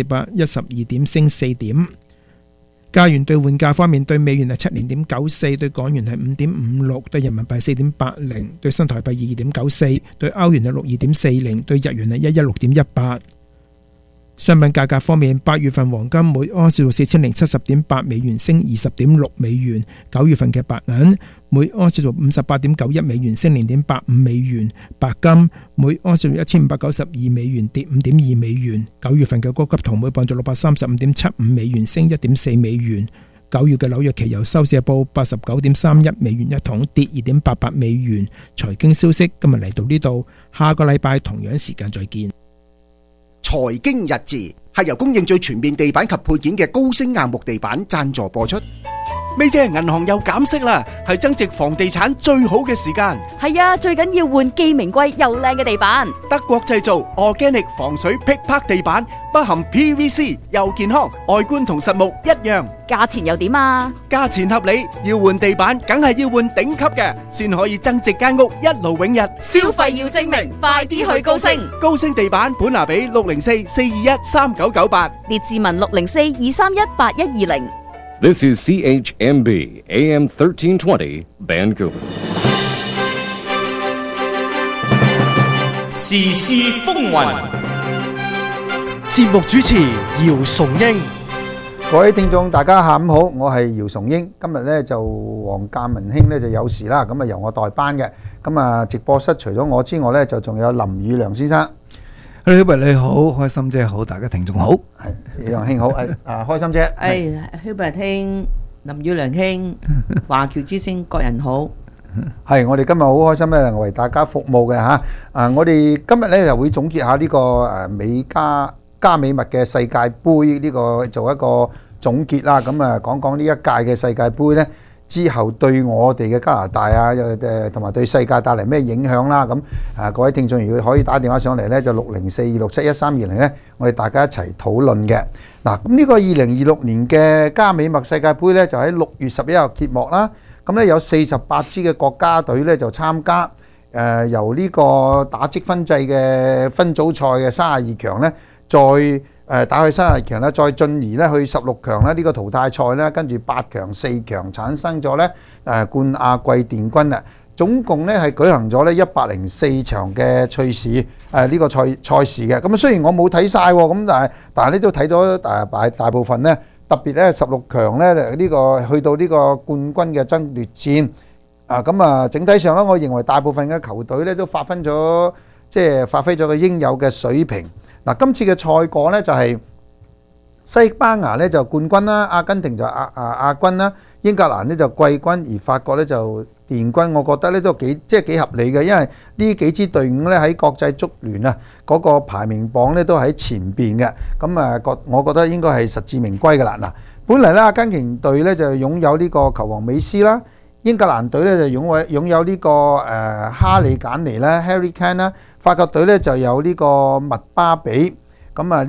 7412點，升4點。加元兌換價方面，對美元係7.94，對港元係5.56，對人民幣4.80，對新台幣2.94，對歐元係62.40，對日元係116.18。商品價格方面，8月份黃金每盎司4070.8美元，升20.6美元；9月份嘅白銀每盎司58.91美元，升0.85美元；白金每盎司1592美元，跌5.2美元；9月份嘅高級銅每磅635.75美元，升1.4美元。9月嘅紐約期油收市報89.31美元一桶，跌2.88美元。財經消息今日嚟到呢度，下個禮拜同樣時間再見。 財經日誌係由供應最全面地板及配件嘅高升硬木地板贊助播出。咪姐，銀行又減息啦，係增值房地產最好嘅時間。 係啊，最緊要換既名貴又靚嘅地板。 德國製造 Organic 防水劈拍地板，不含 PVC， 又健康，外觀同實木一樣。 價錢又點啊？價錢合理，要換地板梗係要換頂級嘅，先可以增值間屋一勞永逸。 消費要精明，快啲去高升。 高升地板本拿比604-421-3998， 列治文604-231-8120。 This is CHMB AM 1320 Vancouver。 時事風雲， 節目主持姚崇英。 各位聽眾，大家下午好，我係姚崇英。今日咧就黃鑑文兄咧就有事啦，咁啊由我代班嘅。咁啊直播室除咗我之外咧，就仲有林宇良先生。 Hubert 你好，開心姐好，大家聽眾好， 係宇良兄好，開心姐， Hubert 兄、林宇良兄、華僑之星各人好。 係我哋今日好開心咧，為大家服務嘅嚇。我哋今日咧就會總結下呢個美加美物嘅世界盃呢個做一個總結啦。咁啊講講呢一屆嘅世界盃咧， 之後對我哋嘅加拿大啊同埋對世界帶嚟咩影響啦。咁各位聽眾如果可以打電話上嚟呢，就604-267-1320呢，我哋大家一齊討論嘅。嗱，咁呢個2026年嘅加美墨世界盃呢，就喺6月11日揭幕啦。咁呢有48支嘅國家隊呢就參加，由呢個打積分制嘅分組賽嘅32強呢，再打去32強咧，再進而咧去16強咧，呢個淘汰賽咧，跟住8強、4強產生咗咧冠亞季殿軍啊！總共咧係舉行咗咧104場嘅賽事，呢個賽事嘅。咁雖然我冇睇晒喎，咁但係呢都睇咗大部分咧，特別咧16強咧呢個去到呢個冠軍嘅爭奪戰咁整體上咧，我認為大部分嘅球隊咧都發揮咗佢應有嘅水平。嗱，今次嘅賽果咧就係西班牙咧就冠軍啦，阿根廷就亞軍啦，英格蘭咧就季軍，而法國咧就殿軍。我覺得咧都幾合理嘅，因為呢幾支隊伍咧喺國際足聯啊嗰個排名榜咧都喺前邊嘅。咁我覺得應該係實至名歸嘅啦。嗱，本嚟咧阿根廷隊咧就擁有呢個球王美斯啦，英格蘭隊咧就擁有呢個哈利簡尼啦 Harry Kane 啦。法國隊咧就有呢個麥巴比，咁呢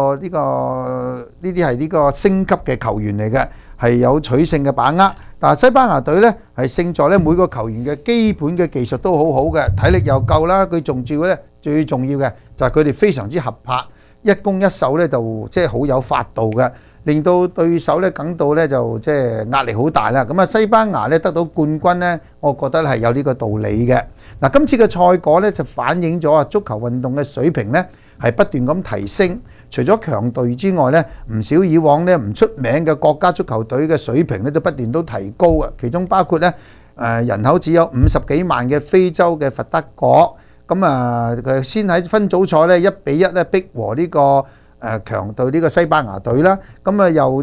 啲係呢個升級嘅球員嚟嘅，係有取勝嘅把握。但係西班牙隊咧係勝在咧每個球員嘅基本嘅技術都好好嘅，體力又夠啦。佢仲照咧最重要嘅就係佢哋非常之合拍，一攻一守咧就好有法度嘅，令到對手咧感到咧就壓力好大啦。咁西班牙咧得到冠軍咧，我覺得係有呢個道理嘅。嗱，今次嘅賽果咧就反映咗足球運動嘅水平咧係不斷咁提升。除咗強隊之外咧，唔少以往咧唔出名嘅國家足球隊嘅水平咧都不斷都提高啊。其中包括咧人口只有50幾萬嘅非洲嘅佛得角，佢先喺分組賽咧1-1咧逼和呢個強隊呢個西班牙隊啦。又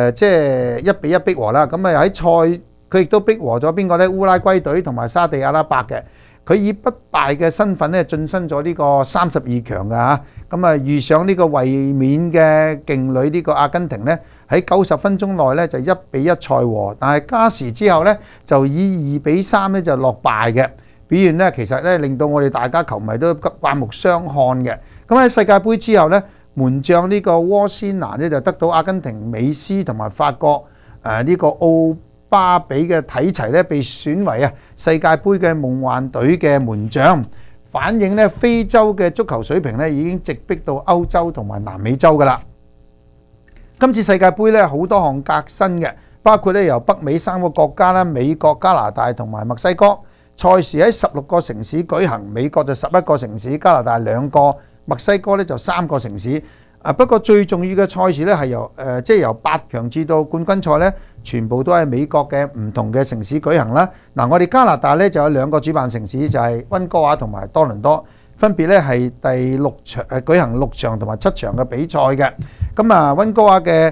1-1逼和啦。喺賽佢亦都逼和咗邊個咧？烏拉圭隊同埋沙地阿拉伯嘅。佢以不敗嘅身份咧晉身咗呢個32強嘅嚇，遇上呢個衛冕嘅勁旅呢個阿根廷咧，喺90分鐘內咧就1-1賽和，但係加時之後咧就以2-3咧就落敗嘅表現咧，其實咧令到我哋大家球迷都刮目相看嘅。喺世界盃之後咧，門將呢個窩先拿咧就得到阿根廷美斯同埋法國呢個奧巴比嘅睇齊咧，被選為世界盃嘅夢幻隊嘅門將，反映咧非洲嘅足球水平咧已經直逼到歐洲同埋南美洲噶啦。今次世界盃咧好多項革新嘅，包括咧由北美3個國家啦，美國、加拿大同埋墨西哥，賽事喺16個城市舉行，美國就11個城市，加拿大2個，墨西哥咧就3個城市。不過最重要嘅賽事咧係由8強至到冠軍賽咧，全部都係美國嘅唔同嘅城市舉行啦。嗱，我哋加拿大咧就有2個主辦城市，就係溫哥華同埋多倫多，分別咧係第6場舉行6場同埋7場嘅比賽嘅。溫哥華嘅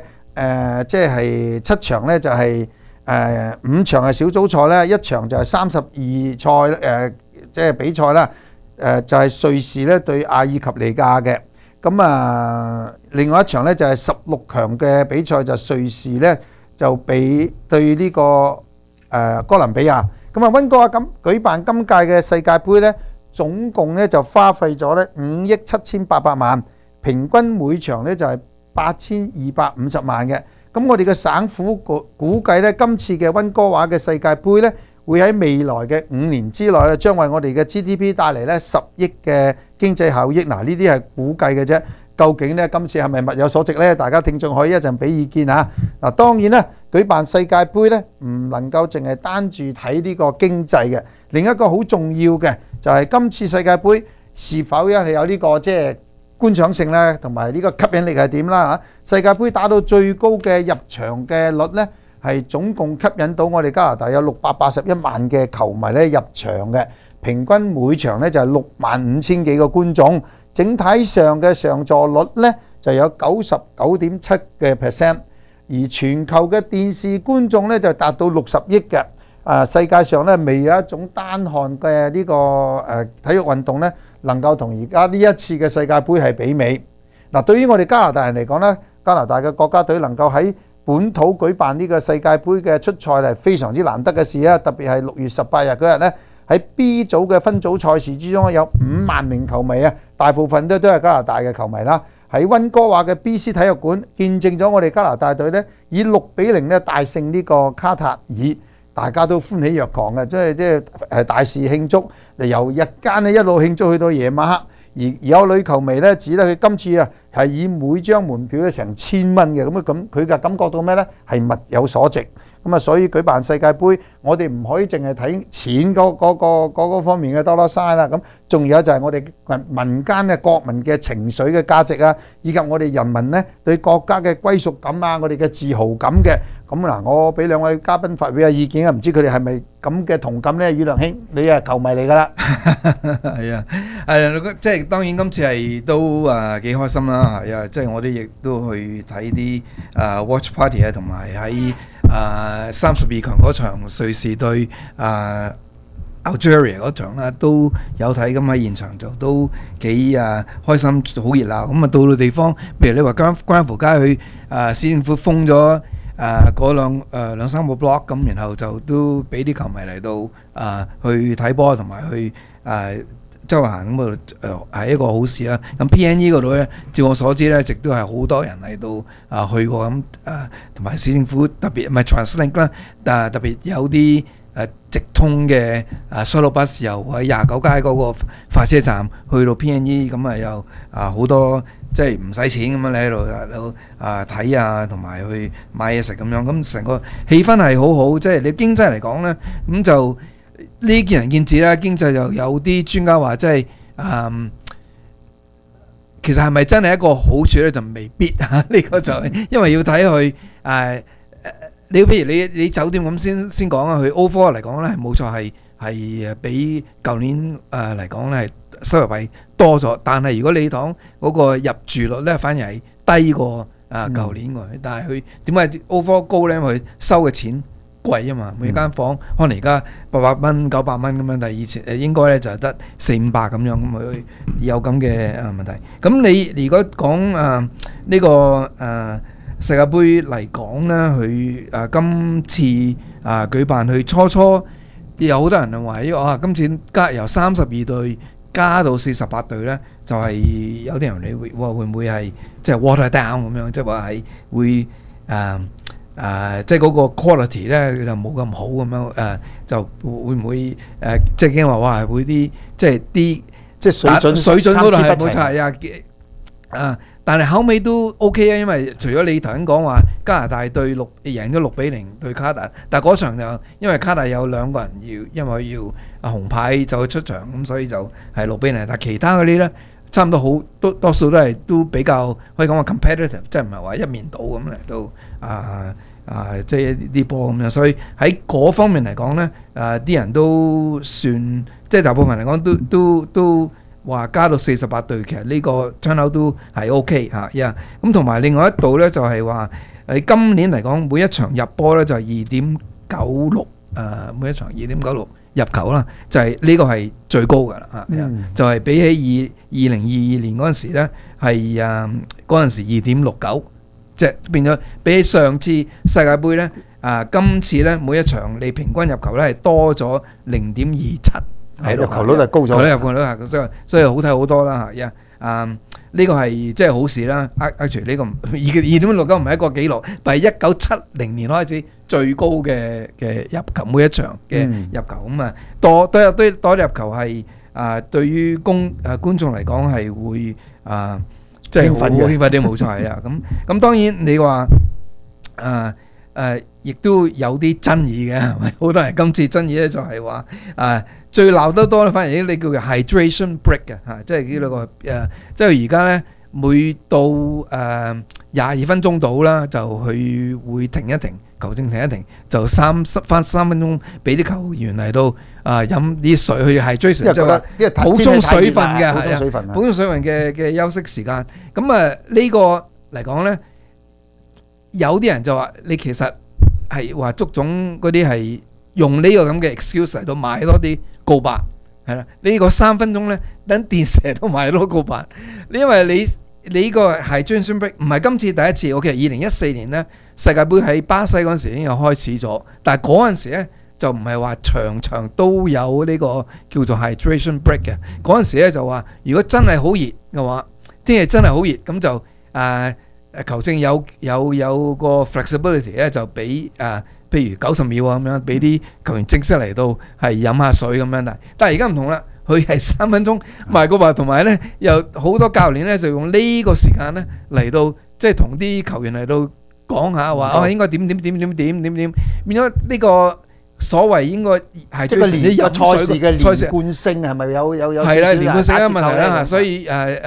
7場咧就係5場係小組賽咧，1場就係32賽比賽啦，就係瑞士咧對阿爾及利亞嘅。另外一場咧就係16強嘅比賽，就瑞士咧就對呢個哥倫比亞。溫哥華舉辦今屆嘅世界盃咧，總共咧就花費咗咧5億7800萬，平均每場咧就係8250萬嘅。我哋嘅省府估計咧，今次嘅溫哥華嘅世界盃咧，會喺未來嘅5年之內將為我哋嘅 GDP 帶嚟咧10億嘅經濟效益。嗱，呢啲係估計嘅啫，究竟咧今次係咪物有所值咧？大家聽眾可以一陣俾意見嚇。嗱，當然咧舉辦世界盃咧唔能夠淨係單注睇呢個經濟嘅，另一個好重要嘅就係今次世界盃是否係有呢個觀賞性咧，同埋呢個吸引力係點啦嚇。世界盃打到最高嘅入場嘅率咧，係總共吸引到我哋加拿大有681萬嘅球迷咧入場嘅，平均每場咧就係65000幾個觀眾，整體上嘅上座率咧就有99.7%，而全球嘅電視觀眾咧就達到60億嘅。世界上咧未有一種單項嘅呢個體育運動咧能夠同而家呢一次嘅世界盃係媲美。嗱，對於我哋加拿大人嚟講咧，加拿大嘅國家隊能夠喺本土舉辦呢個世界盃嘅出賽係非常之難得嘅事啊！特別係6月18日嗰日呢，喺 B 組嘅分組賽事之中有5萬名球迷啊，大部分都係加拿大嘅球迷啦。喺溫哥華嘅 BC 體育館見證咗我哋加拿大隊呢以6-0咧大勝呢個卡塔爾，大家都歡喜若狂嘅，即係大肆慶祝，由日間咧一路慶祝去到夜晚黑。而有女球迷咧指咧佢今次啊係以每張門票咧成1000蚊嘅，咁佢嘅感覺到咩咧？係物有所值。咁啊，所以舉辦世界盃，我哋唔可以淨係睇錢嗰方面嘅多啦嘥啦。咁仲有就係我哋民間嘅國民嘅情緒嘅價值啊，以及我哋人民咧對國家嘅歸屬感啊，我哋嘅自豪感嘅。咁嗱，我俾兩位嘉賓發表下意見啊，唔知佢哋係咪咁嘅同感咧？宇良兄，你係球迷嚟㗎啦。 係啊，即係當然今次係都幾開心啦，係啊，即係我哋亦都去睇啲watch party 啊，同埋喺32強嗰場瑞士對Algeria 嗰場啦，都有睇，咁喺現場就都幾開心，好熱鬧。咁啊到到地方，譬如你話關乎街去市政府封咗嗰兩三個 block， 咁然後就都俾啲球迷嚟到去睇波同埋去周圍行，咁係一個好事啦。咁 PNE 嗰度咧，照我所知咧，一直都係好多人嚟到去過咁同埋市政府特別唔係 TransLink 啦，特別有啲直通嘅shuttle bus 由喺29街嗰個快車站去到 PNE， 咁啊又好多即係唔使錢咁樣，你喺度睇啊，同埋去買嘢食咁樣，咁成個氣氛係好好。即係你經濟嚟講咧，咁就呢見仁見智啦。經濟就有啲專家話，即係其實係咪真係一個好處咧？就未必啊。呢個就因為要睇佢你譬如你酒店咁先講啊，佢 overall 嚟講咧係冇錯，係比舊年嚟講咧係收入係多咗，但係如果你講嗰個入住率咧反而係低過舊年喎。但係佢點解 overall 高咧？因為佢收嘅錢貴啊嘛，每間房可能而家800蚊、900蚊咁樣，但係以前應該咧就係得400-500咁樣，咁佢有咁嘅問題。咁你如果講呢個世界盃嚟講咧，佢今次舉辦，佢初有好多人認為今次由32隊加到48隊咧，就係有啲人你會唔會係即係 water down 咁樣，即係話係會即係嗰個 quality 咧就冇咁好咁樣，就會唔會即係驚話哇會啲即係啲即係水準嗰度係冇錯啊！但係後尾都 OK 啊，因為除咗你頭先講話加拿大對贏咗6-0對卡達，但係嗰場就因為卡達有2個人因為要紅牌就出場，咁所以就係6-0。但係其他嗰啲咧差唔多多數都比較可以講話 competitive， 即係唔係話一面倒咁嚟到即係啲波咁樣。所以喺嗰方面嚟講咧，啲人都算即係大部分嚟講都話加到48隊，其實呢個 turnout 都係 OK 嚇。咁同埋另外一度咧就係話喺今年嚟講，每一場入波咧就係2.96，每一場2.96入球啦，就係呢個係最高㗎啦嚇。就係比起2022年嗰陣時咧係嗰陣時2.69，即係變咗比起上次世界盃咧今次咧每一場你平均入球咧係多咗0.27。 入球率係高咗， 入球率係所以好睇好多啦嚇。呢個係即係好事啦。actually 呢個2.69唔係一個紀錄，但係1970年開始最高嘅入球，每一場嘅入球咁啊多入球係對於觀眾嚟講係會即係好興奮啲，冇錯係啊。咁當然你話亦都有啲爭議嘅，係咪？好多人今次爭議咧就係話最鬧得多咧，反而你叫做 hydration break 嘅嚇，即係呢個即係而家咧每到22分鐘到啦，就佢會停一停，球證停一停，就3分鐘俾啲球員嚟到飲啲水去 hydration， 即係話補充水分嘅，補充水分嘅休息時間。咁呢個嚟講咧，有啲人就話你其實係話足總嗰啲係用呢個咁嘅 excuse 嚟到買多啲告白，係啦，呢個3分鐘咧，等電視都買多告白，因為你你呢個係 Hydration Break 唔係今次第一次。OK， 2014年咧世界盃喺巴西嗰陣時已經有開始咗，但係嗰陣時咧就唔係話場場都有呢個叫做 Hydration Break 嘅。嗰陣時咧就話，如果真係好熱嘅話，天氣真係好熱，咁就球證有個 flexibility 咧，就俾譬如90秒啊咁樣，俾啲球員正式嚟到係飲下水咁樣。但係而家唔同啦，佢係3分鐘賣個話，同埋咧有好多教練咧就用呢個時間咧嚟到即係同啲球員嚟到講下話，應該點，變咗呢個所謂應該係即係個賽事嘅連貫性係咪有係啦，連貫性嘅問題啦，所以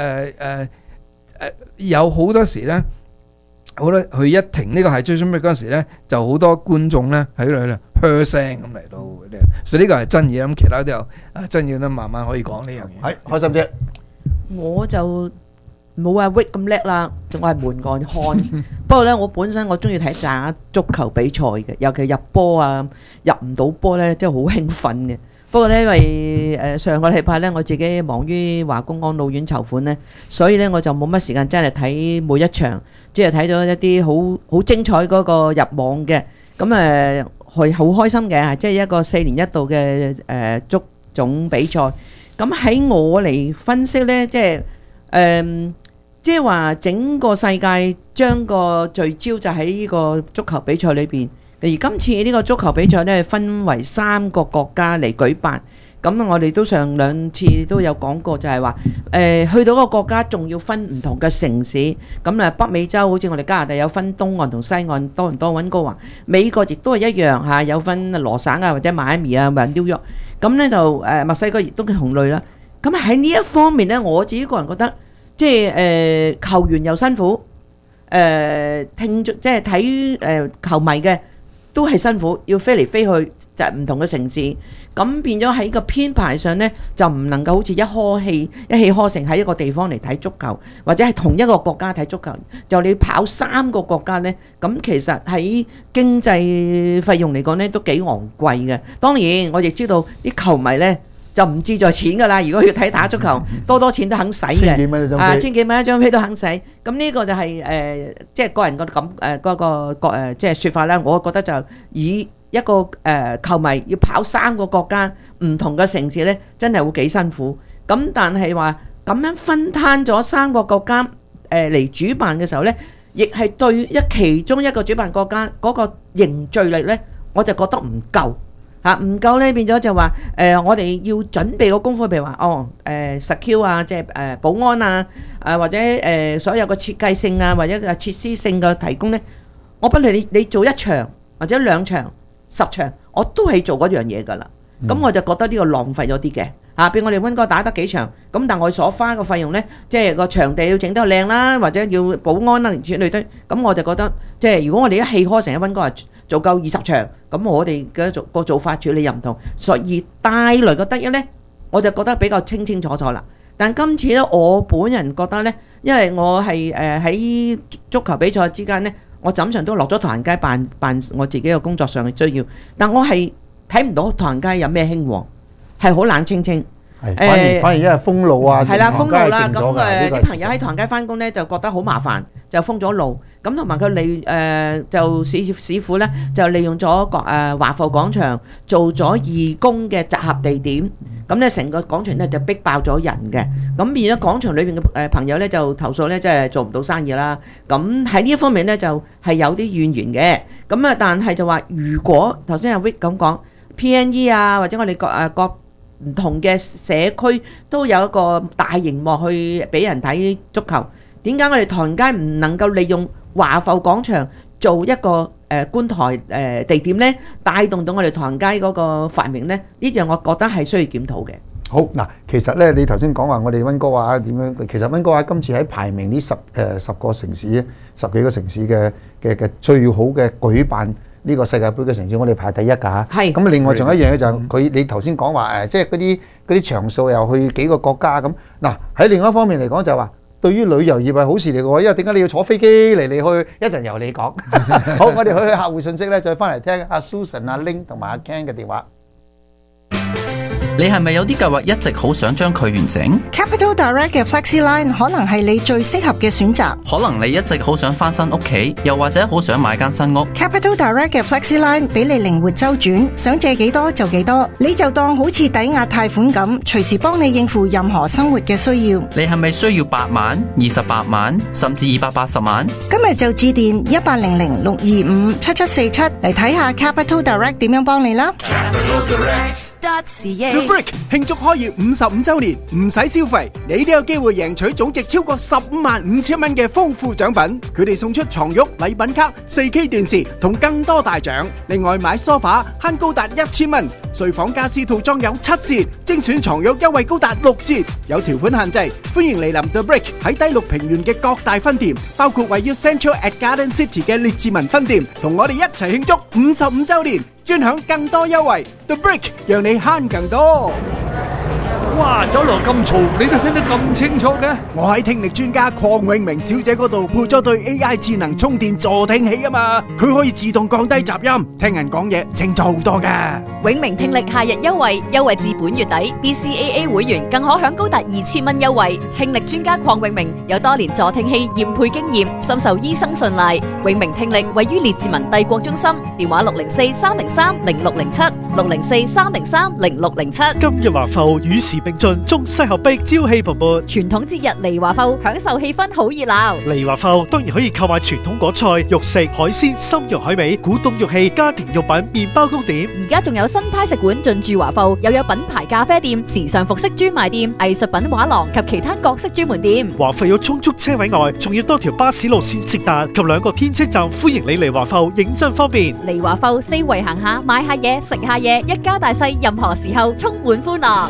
有好多時咧，好多佢一停呢個係追蹤嗰陣時咧，就好多觀眾咧喺度噓聲咁嚟到，所以呢個係真嘢。咁其他都有真嘢，都慢慢可以講呢樣嘢。 係開心姐， 我就冇阿 Vic 咁叻啦，我係門外漢。不過咧，我本身我中意睇打足球比賽嘅，尤其入波啊，入唔到波咧，真係好興奮嘅。不過咧，因為上個禮拜咧，我自己忙於華工安老院籌款咧，所以咧我就冇乜時間真係睇每一場，即係睇咗一啲好精彩嗰個入網嘅。咁係好開心嘅，即係一個4年一度嘅足總比賽。咁喺我嚟分析咧，即係話整個世界將個聚焦就喺呢個足球比賽裏邊。而今次呢個足球比賽咧，分為3個國家嚟舉辦。咁我哋都上2次都有講過，就係話去到個國家仲要分唔同嘅城市。咁北美洲好似我哋加拿大有分東岸同西岸，多倫多、溫哥華。美國亦都係一樣嚇，有分羅省啊，或者邁阿密啊，或者紐約。咁咧就墨西哥亦都同類啦。咁喺呢一方面咧，我自己個人覺得，即係球員又辛苦，聽即係睇球迷嘅都係辛苦，要飛嚟飛去就唔同嘅城市，咁變咗喺個編排上呢，就唔能夠好似一氣呵成喺一個地方嚟睇足球，或者係同一個國家睇足球，就你跑3個國家呢，咁其實喺經濟費用嚟講呢，都幾昂貴嘅。當然我亦知道啲球迷呢，就唔志在錢㗎啦，如果要睇打足球，多錢都肯使嘅，千幾蚊一張飛都肯使。咁呢個就係即係個人個感即係説法啦。我覺得就以一個球迷要跑3個國家唔同嘅城市呢，真係會幾辛苦。咁但係話咁樣分攤咗3個國家嚟主辦嘅時候呢，亦係對其中一個主辦國家嗰個凝聚力呢，我就覺得唔夠。唔夠咧，變咗就話我哋要準備個功夫，譬如話secure 啊，即係保安啊，或者所有個設計性啊，或者設施性嘅提供咧，我不理你做1場或者2場、10場，我都係做嗰樣嘢㗎啦。咁我就覺得呢個浪費咗啲嘅嚇。譬如我哋溫哥打得幾場，咁但我所花嘅費用咧，即係個場地要整得靚啦，或者要保安啦，之類堆。咁我就覺得，即係如果我哋一氣呵成喺溫哥做夠20場，咁我哋嘅個做法處理又唔同，所以帶來嘅得益呢，我就覺得比較清清楚楚啦。但今次呢，我本人覺得呢，因為我係喺足球比賽之間呢，我枕上都落咗唐人街辦我自己嘅工作上嘅需要，但我係睇唔到唐人街有咩興旺，係好冷清清。 反而因為封路啊， 係啦，封路啦，咁啲朋友喺喺唐人街翻工呢，就覺得好麻煩，就封咗路。咁同埋佢就市府呢，就利用咗華埠廣場做咗義工嘅集合地點。咁呢成個廣場呢，就逼爆咗人嘅。咁變咗廣場裏邊嘅朋友呢，就投訴呢，即係做唔到生意啦。咁喺呢一方面呢，就係有啲怨言嘅。咁但係就話如果頭先阿 Vic 咁講 PNE 啊，或者我哋各唔同嘅社區都有一個大熒幕去俾人睇足球，點解我哋唐人街唔能夠利用華埠廣場做一個觀台地點呢？帶動到我哋唐人街嗰個發明呢？呢樣我覺得係需要檢討嘅。 好嗱，其實咧，你頭先講話我哋溫哥華點樣？其實溫哥華今次喺排名呢10個城市、10幾個城市嘅最好嘅舉辦呢個世界盃嘅城市，我哋排第1㗎嚇。係。咁另外仲有一樣嘢就係你頭先講話即係嗰啲場數又去幾個國家咁。嗱，喺另一方面嚟講就係話，對於旅遊業係好事嚟嘅喎，因為點解你要坐飛機嚟去？一陣由你講。好，我哋去客戶信息咧，再翻嚟聽阿 Susan、阿 Ling 同埋阿 Ken 嘅電話。 你係咪有啲計劃一直好想將佢完成？ Capital Direct 嘅 FlexiLine 可能係你最適合嘅選擇。 可能你一直好想翻新屋企，又或者好想買間新屋。 Capital Direct 嘅 FlexiLine 俾你靈活周轉，想借幾多就幾多，你就當好似抵押貸款咁，隨時幫你應付任何生活嘅需要。 你係咪需要8萬、28萬，甚至280萬？ 今日就致電1800-625-7747嚟睇下 Capital Direct 點樣幫你啦。 The Brick 慶祝開業55周年，唔使消費，你都有機會贏取總值超過155000蚊嘅豐富獎品。佢哋送出床褥、禮品卡、4K 電視同更多大獎。另外買梳化慳高達1000蚊，睡房家私套裝有7折，精選床褥優惠高達6折。有條款限制，歡迎嚟臨 The Brick 喺低綠平原嘅各大分店，包括位於 Central at Garden City 嘅列治文分店，同我哋一齊慶祝55周年。專享更多優惠 ，The Brick 讓你慳更多。 哇！酒樓咁嘈，你都聽得咁清楚嘅？ 我喺聽力專家鄺永明小姐嗰度配咗對 AI 智能充電助聽器啊嘛，佢可以自動降低雜音，聽人講嘢清楚好多噶。 永明聽力夏日優惠，優惠至本月底 ，BCAA 會員更可享高達2000蚊優惠。聽力專家鄺永明有多年助聽器驗配經驗，深受醫生信賴。永明聽力位於列治文帝國中心，電話604-303-0607，604-303-0607。 今日華埠與時並進，中西合璧，朝氣勃勃。 傳統節日嚟華埠，享受氣氛好熱鬧。 嚟華埠當然可以購買傳統果菜、肉食、海鮮、參茸海味、古董玉器、家庭用品、麵包糕點。 而家仲有新派食館進駐華埠，又有品牌咖啡店、時尚服飾專賣店、藝術品畫廊及其他各式專門店。 華埠有充足車位外，仲要多條巴士路線直達及2個天車站，歡迎你嚟華埠，認真方便。 嚟華埠四圍行下，買下嘢，食下嘢，一家大細任何時候充滿歡樂。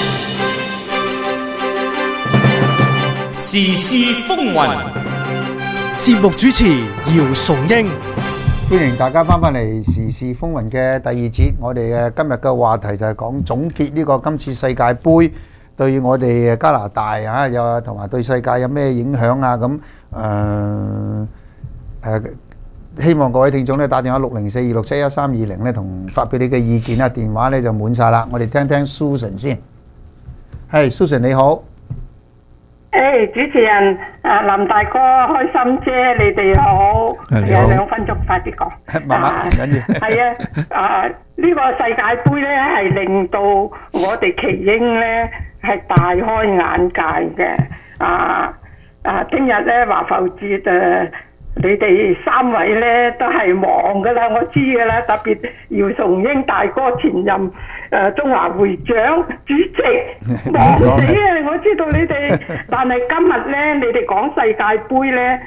時事風雲， 節目主持姚崇英， 歡迎大家翻返嚟時事風雲嘅第二節。我哋嘅今日嘅話題就係講總結呢個今次世界盃對我哋加拿大啊，又同埋對世界有咩影響啊？咁希望各位聽眾咧打電話604-267-1320咧，同發表你嘅意見啊。電話咧就滿晒啦，我哋聽聽 Susan 先。係 Susan 你好。 誒，主持人林大哥開心姐，你哋好。有2分鐘，快啲講。 慢慢唔緊要。 係啊，呢個世界盃咧係令到我哋奇英咧係大開眼界嘅。聽日咧華埠節你哋3位咧都係忙噶啦，我知噶啦。特別姚崇英大哥前任中華會長主席，忙死啊！我知道你哋，但係今日咧，你哋講世界盃咧，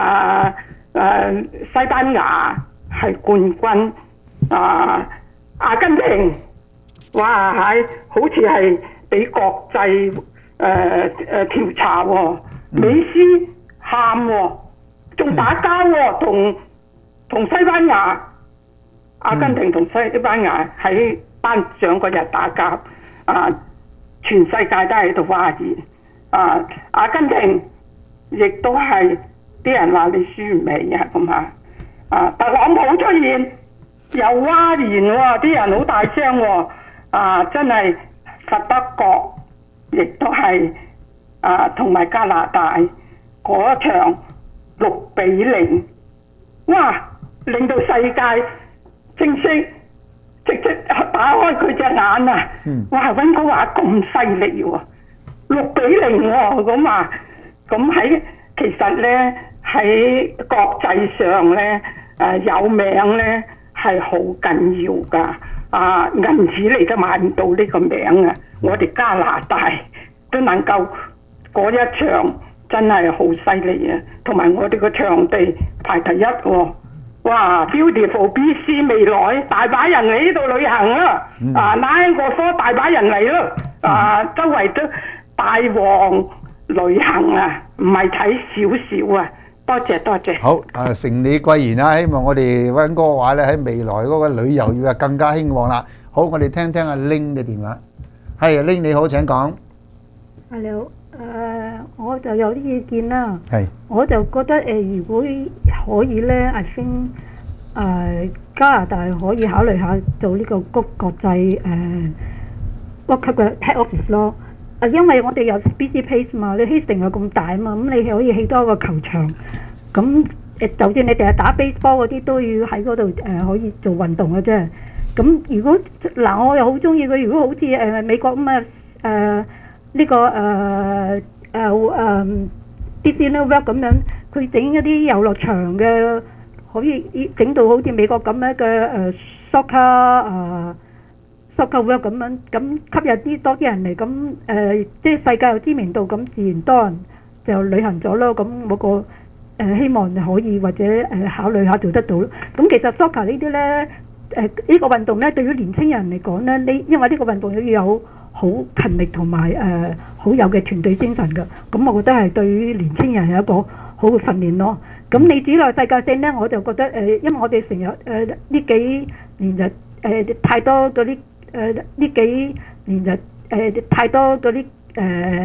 西班牙係冠軍，阿根廷，哇係，好似係俾國際調查喎，美斯喊喎。仲打交喎，同西班牙、阿根廷同西班牙喺頒獎嗰日打交，全世界都喺度嘩然。阿根廷亦都係啲人話你輸唔起啊咁啊！特朗普出現又嘩然喎，啲人好大聲喎，真係佛德國亦都係同埋加拿大嗰場。6-0，哇！令到世界正式直打開佢隻眼啊！哇！溫哥華咁犀利喎，6-0喎，咁啊！咁喺其實咧喺國際上咧有名咧係好緊要㗎，銀紙你都買唔到呢個名啊！我哋加拿大都能夠嗰一場。真係好犀利啊！同埋我哋個場地排第一喎，哇 ！Beautiful BC 未來大把人嚟呢度旅行啦，Niagara 大把人嚟咯，周圍都大旺旅行啊，唔係睇少少啊！多謝多謝。 好承你貴言啦，希望我哋溫哥華咧喺未來嗰個旅遊業更加興旺啦。好，我哋聽聽阿 Ling 嘅電話。係 Ling 你好，請講。 Hello。我就有啲意見啦。 係。 我就覺得如果可以咧，I think加拿大可以考慮下做呢個國際 World Cup 嘅 head office 咯。因為我哋有 BC Place 嘛，你 Hastings 又咁大啊嘛，咁你可以起多個球場。咁就算你哋係打 baseball 嗰啲，都要喺嗰度可以做運動嘅啫。咁如果我又好中意佢，如果好似美國咁呢個Disney World 咁樣，佢整一啲遊樂場嘅，可以整到好似美國咁樣嘅Soccer World 咁樣，咁吸引多啲人嚟，咁即係世界有知名度，咁自然多人就旅行咗咯。咁我個希望可以或者考慮下做得到咯。咁其實 Soccer 呢啲咧，呢個運動咧，對於年輕人嚟講咧，因為呢個運動要有好勤力同埋好有嘅團隊精神㗎。咁我覺得係對於年輕人係一個好嘅訓練咯。咁你指內世界性咧，我就覺得因為我哋成日呢幾年就太多嗰啲呢幾年就太多嗰啲